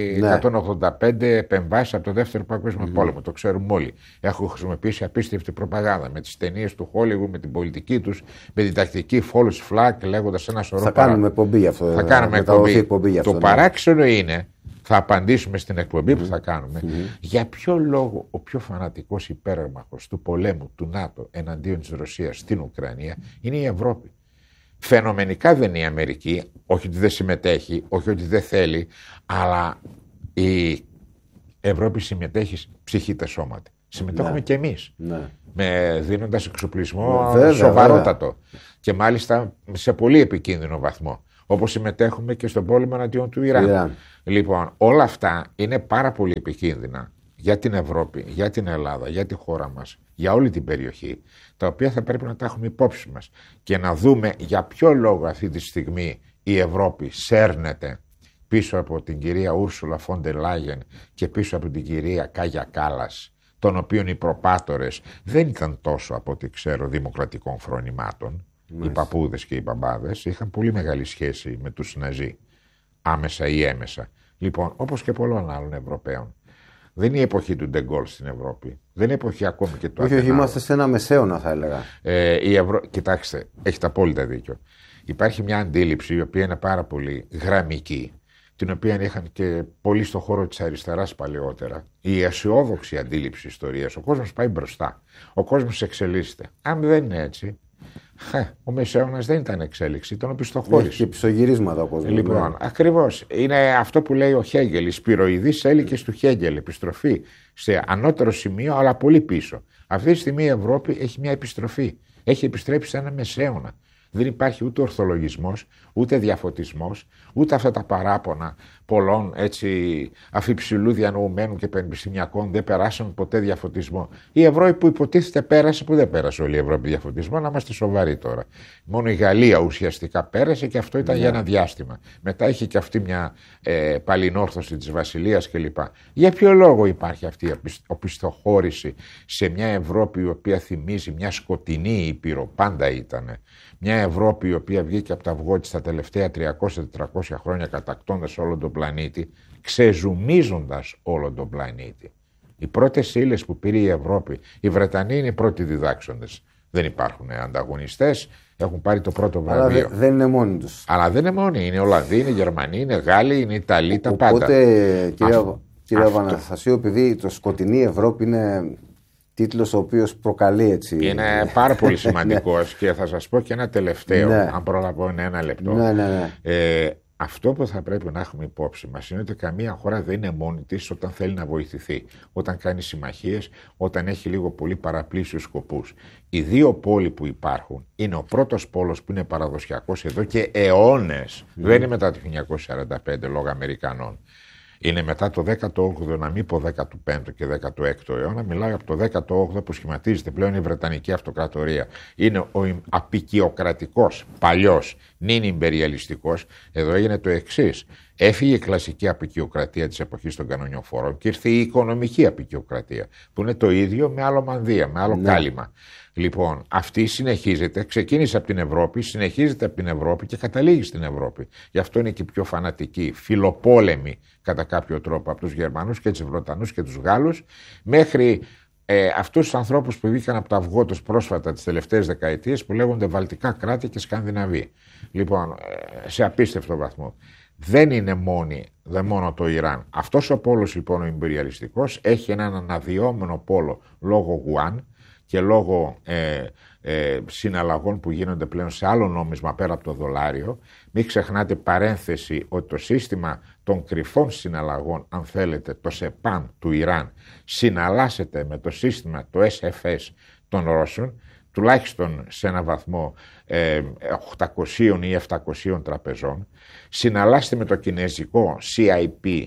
185 επεμβάσεις από το Δεύτερο Παγκόσμιο Πόλεμο, το ξέρουμε όλοι. Έχουν χρησιμοποιήσει απίστευτη προπαγάνδα με τις ταινίες του Χόλιγου, με την πολιτική τους, με την τακτική false flag, λέγοντας ένα σωρό Θα κάνουμε εκπομπή γι' αυτό. Θα κάνουμε εκπομπή. Το παράξενο είναι, Θα απαντήσουμε στην εκπομπή που θα κάνουμε. Για ποιο λόγο ο πιο φανατικός υπέρμαχος του πολέμου του ΝΑΤΟ εναντίον της Ρωσίας στην Ουκρανία είναι η Ευρώπη. Φαινομενικά δεν είναι η Αμερική, όχι ότι δεν συμμετέχει, όχι ότι δεν θέλει, αλλά η Ευρώπη συμμετέχει ψυχήτε σώματι. Συμμετέχουμε και εμείς, δίνοντας εξοπλισμό σοβαρότατο και μάλιστα σε πολύ επικίνδυνο βαθμό. Όπως συμμετέχουμε και στον πόλεμο εναντίον του Ιράν. Λοιπόν, όλα αυτά είναι πάρα πολύ επικίνδυνα για την Ευρώπη, για την Ελλάδα, για τη χώρα μας, για όλη την περιοχή, τα οποία θα πρέπει να τα έχουμε υπόψη μας και να δούμε για ποιο λόγο αυτή τη στιγμή η Ευρώπη σέρνεται πίσω από την κυρία Ούρσουλα Φόντερ Λάγεν και πίσω από την κυρία Κάγια Κάλλας, των οποίων οι προπάτορες δεν ήταν τόσο, από ό,τι ξέρω, δημοκρατικών φρονημάτων. Οι παππούδες και οι μπαμπάδες είχαν πολύ μεγάλη σχέση με τους Ναζί, άμεσα ή έμεσα. Λοιπόν, όπως και πολλών άλλων Ευρωπαίων. Δεν είναι η εποχή του Ντεγκόλ στην Ευρώπη. Δεν είναι η εποχή ακόμη και του Αθηνάου. Όχι, είμαστε σε ένα μεσαίωνα, θα έλεγα. Κοιτάξτε, έχετε απόλυτα δίκιο. Υπάρχει μια αντίληψη η οποία είναι πάρα πολύ γραμμική, την οποία είχαν και πολλοί στον χώρο της αριστεράς παλαιότερα. Η αισιόδοξη αντίληψη ιστορίας. Ο κόσμος πάει μπροστά. Ο κόσμος εξελίσσεται. Αν δεν είναι έτσι, ο μεσαίωνας δεν ήταν εξέλιξη, ήταν οπισθοχώρηση. Έχει και πισωγυρίσματα ο κόσμος. Λοιπόν, ακριβώς. Είναι αυτό που λέει ο Χέγγελ. Η σπυροειδής έλικες του Χέγγελ. Επιστροφή σε ανώτερο σημείο, αλλά πολύ πίσω. Αυτή τη στιγμή η Ευρώπη έχει μια επιστροφή. Έχει επιστρέψει σε ένα μεσαίωνα. Δεν υπάρχει ούτε ορθολογισμός, ούτε διαφωτισμός, ούτε αυτά τα παράπονα πολλών έτσι αφιψηλού διανοουμένων και πανεπιστημιακών δεν περάσαν ποτέ διαφωτισμό. Η Ευρώπη που υποτίθεται πέρασε, που δεν πέρασε όλη η Ευρώπη διαφωτισμό, να είμαστε σοβαροί τώρα. Μόνο η Γαλλία ουσιαστικά πέρασε και αυτό ήταν για ένα διάστημα. Μετά είχε και αυτή μια παλινόρθωση της Βασιλείας κλπ. Για ποιο λόγο υπάρχει αυτή η οπισθοχώρηση σε μια Ευρώπη η οποία θυμίζει μια σκοτεινή ήπειρο, πάντα ήτανε. Μια Ευρώπη η οποία βγήκε από τα αυγό της τα τελευταία 300-400 χρόνια κατακτώντας όλο τον πλανήτη, ξεζουμίζοντας όλο τον πλανήτη. Οι πρώτες ύλες που πήρε η Ευρώπη, οι Βρετανοί είναι οι πρώτοι διδάξοντες. Δεν υπάρχουν ανταγωνιστές, έχουν πάρει το πρώτο βραβείο. Αλλά δεν είναι μόνοι τους. Αλλά δεν είναι μόνοι, είναι Ολλανδοί, είναι Γερμανοί, είναι Γάλλοι, είναι Ιταλοί, τα πάντα. Οπότε, κύριε Παναθασίου, επειδή το σκοτεινή Ευρώπη είναι τίτλος ο οποίος προκαλεί έτσι. Είναι πάρα πολύ σημαντικός και θα σας πω και ένα τελευταίο, αν προλαβώ ένα λεπτό. Αυτό που θα πρέπει να έχουμε υπόψη μας είναι ότι καμία χώρα δεν είναι μόνη της όταν θέλει να βοηθηθεί, όταν κάνει συμμαχίες, όταν έχει λίγο πολύ παραπλήσιους σκοπούς. Οι δύο πόλοι που υπάρχουν είναι ο πρώτος πόλος που είναι παραδοσιακός εδώ και αιώνες, δεν είναι μετά το 1945 λόγω Αμερικανών. Είναι μετά το 18ο, να μην πω 15ο και 16ο αιώνα, μιλάω από το 18ο που σχηματίζεται πλέον η Βρετανική Αυτοκρατορία. Είναι ο απικιοκρατικός, παλιός, νυν ιμπεριαλιστικός. Εδώ έγινε το εξής. Έφυγε η κλασική απικιοκρατία της εποχής των κανονιοφόρων και ήρθε η οικονομική απικιοκρατία, που είναι το ίδιο με άλλο μανδύα, με άλλο κάλυμα. Λοιπόν, αυτή συνεχίζεται, ξεκίνησε από την Ευρώπη, συνεχίζεται από την Ευρώπη και καταλήγει στην Ευρώπη. Γι' αυτό είναι και πιο φανατική, φιλοπόλεμη κατά κάποιο τρόπο από τους Γερμανούς και τους Βρετανούς και τους Γάλλους, μέχρι αυτούς τους ανθρώπους που βγήκαν από το αυγό τους πρόσφατα τις τελευταίες δεκαετίες που λέγονται Βαλτικά κράτη και Σκανδιναβοί. Λοιπόν, σε απίστευτο βαθμό. Δεν είναι μόνο το Ιράν. Αυτός ο πόλος λοιπόν ο ιμπεριαλιστικός έχει έναν αναδυόμενο πόλο λόγω Γουάν και λόγω συναλλαγών που γίνονται πλέον σε άλλο νόμισμα πέρα από το δολάριο. Μην ξεχνάτε παρένθεση ότι το σύστημα των κρυφών συναλλαγών, αν θέλετε, το ΣΕΠΑΝ του Ιράν συναλλάσσεται με το σύστημα, το SFS των Ρώσων, τουλάχιστον σε ένα βαθμό 800 ή 700 τραπεζών, συναλλάσσεται με το κινέζικο CIP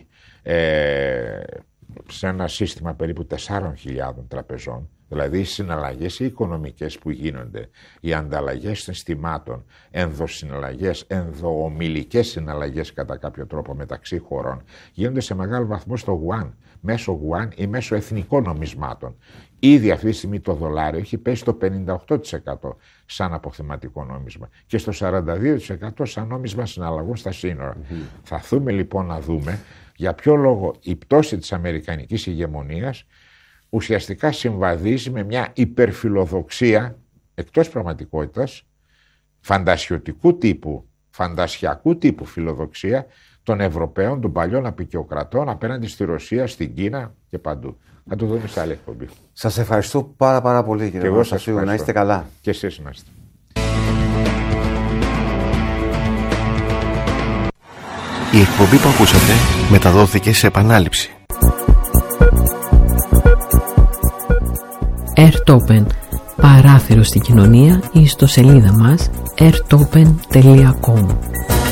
σε ένα σύστημα περίπου 4.000 τραπεζών. Δηλαδή οι συναλλαγές οι οικονομικές που γίνονται, οι ανταλλαγές συναισθημάτων, ενδοσυναλλαγές, ενδοομιλικές συναλλαγές κατά κάποιο τρόπο μεταξύ χωρών, γίνονται σε μεγάλο βαθμό στο Γουάν, μέσω Γουάν ή μέσω εθνικών νομισμάτων. Ήδη αυτή τη στιγμή το δολάριο έχει πέσει στο 58% σαν αποθεματικό νόμισμα και στο 42% σαν νόμισμα συναλλαγών στα σύνορα. Θα δούμε λοιπόν να δούμε για ποιο λόγο η πτώση της αμερικανικής ηγεμονίας ουσιαστικά συμβαδίζει με μια υπερφιλοδοξία εκτός πραγματικότητας, φαντασιακού τύπου φιλοδοξία των Ευρωπαίων, των παλιών απεικιοκρατών απέναντι στη Ρωσία, στην Κίνα και παντού. Θα το δούμε σε άλλη εκπομπή. Σας ευχαριστώ πάρα πολύ, κύριε Αναστασίου. Να είστε καλά. Και εσείς να είστε. Η εκπομπή που ακούσατε μεταδόθηκε σε επανάληψη. Airtopen. Παράθυρο στην κοινωνία ή στο σελίδα μας airtopen.com.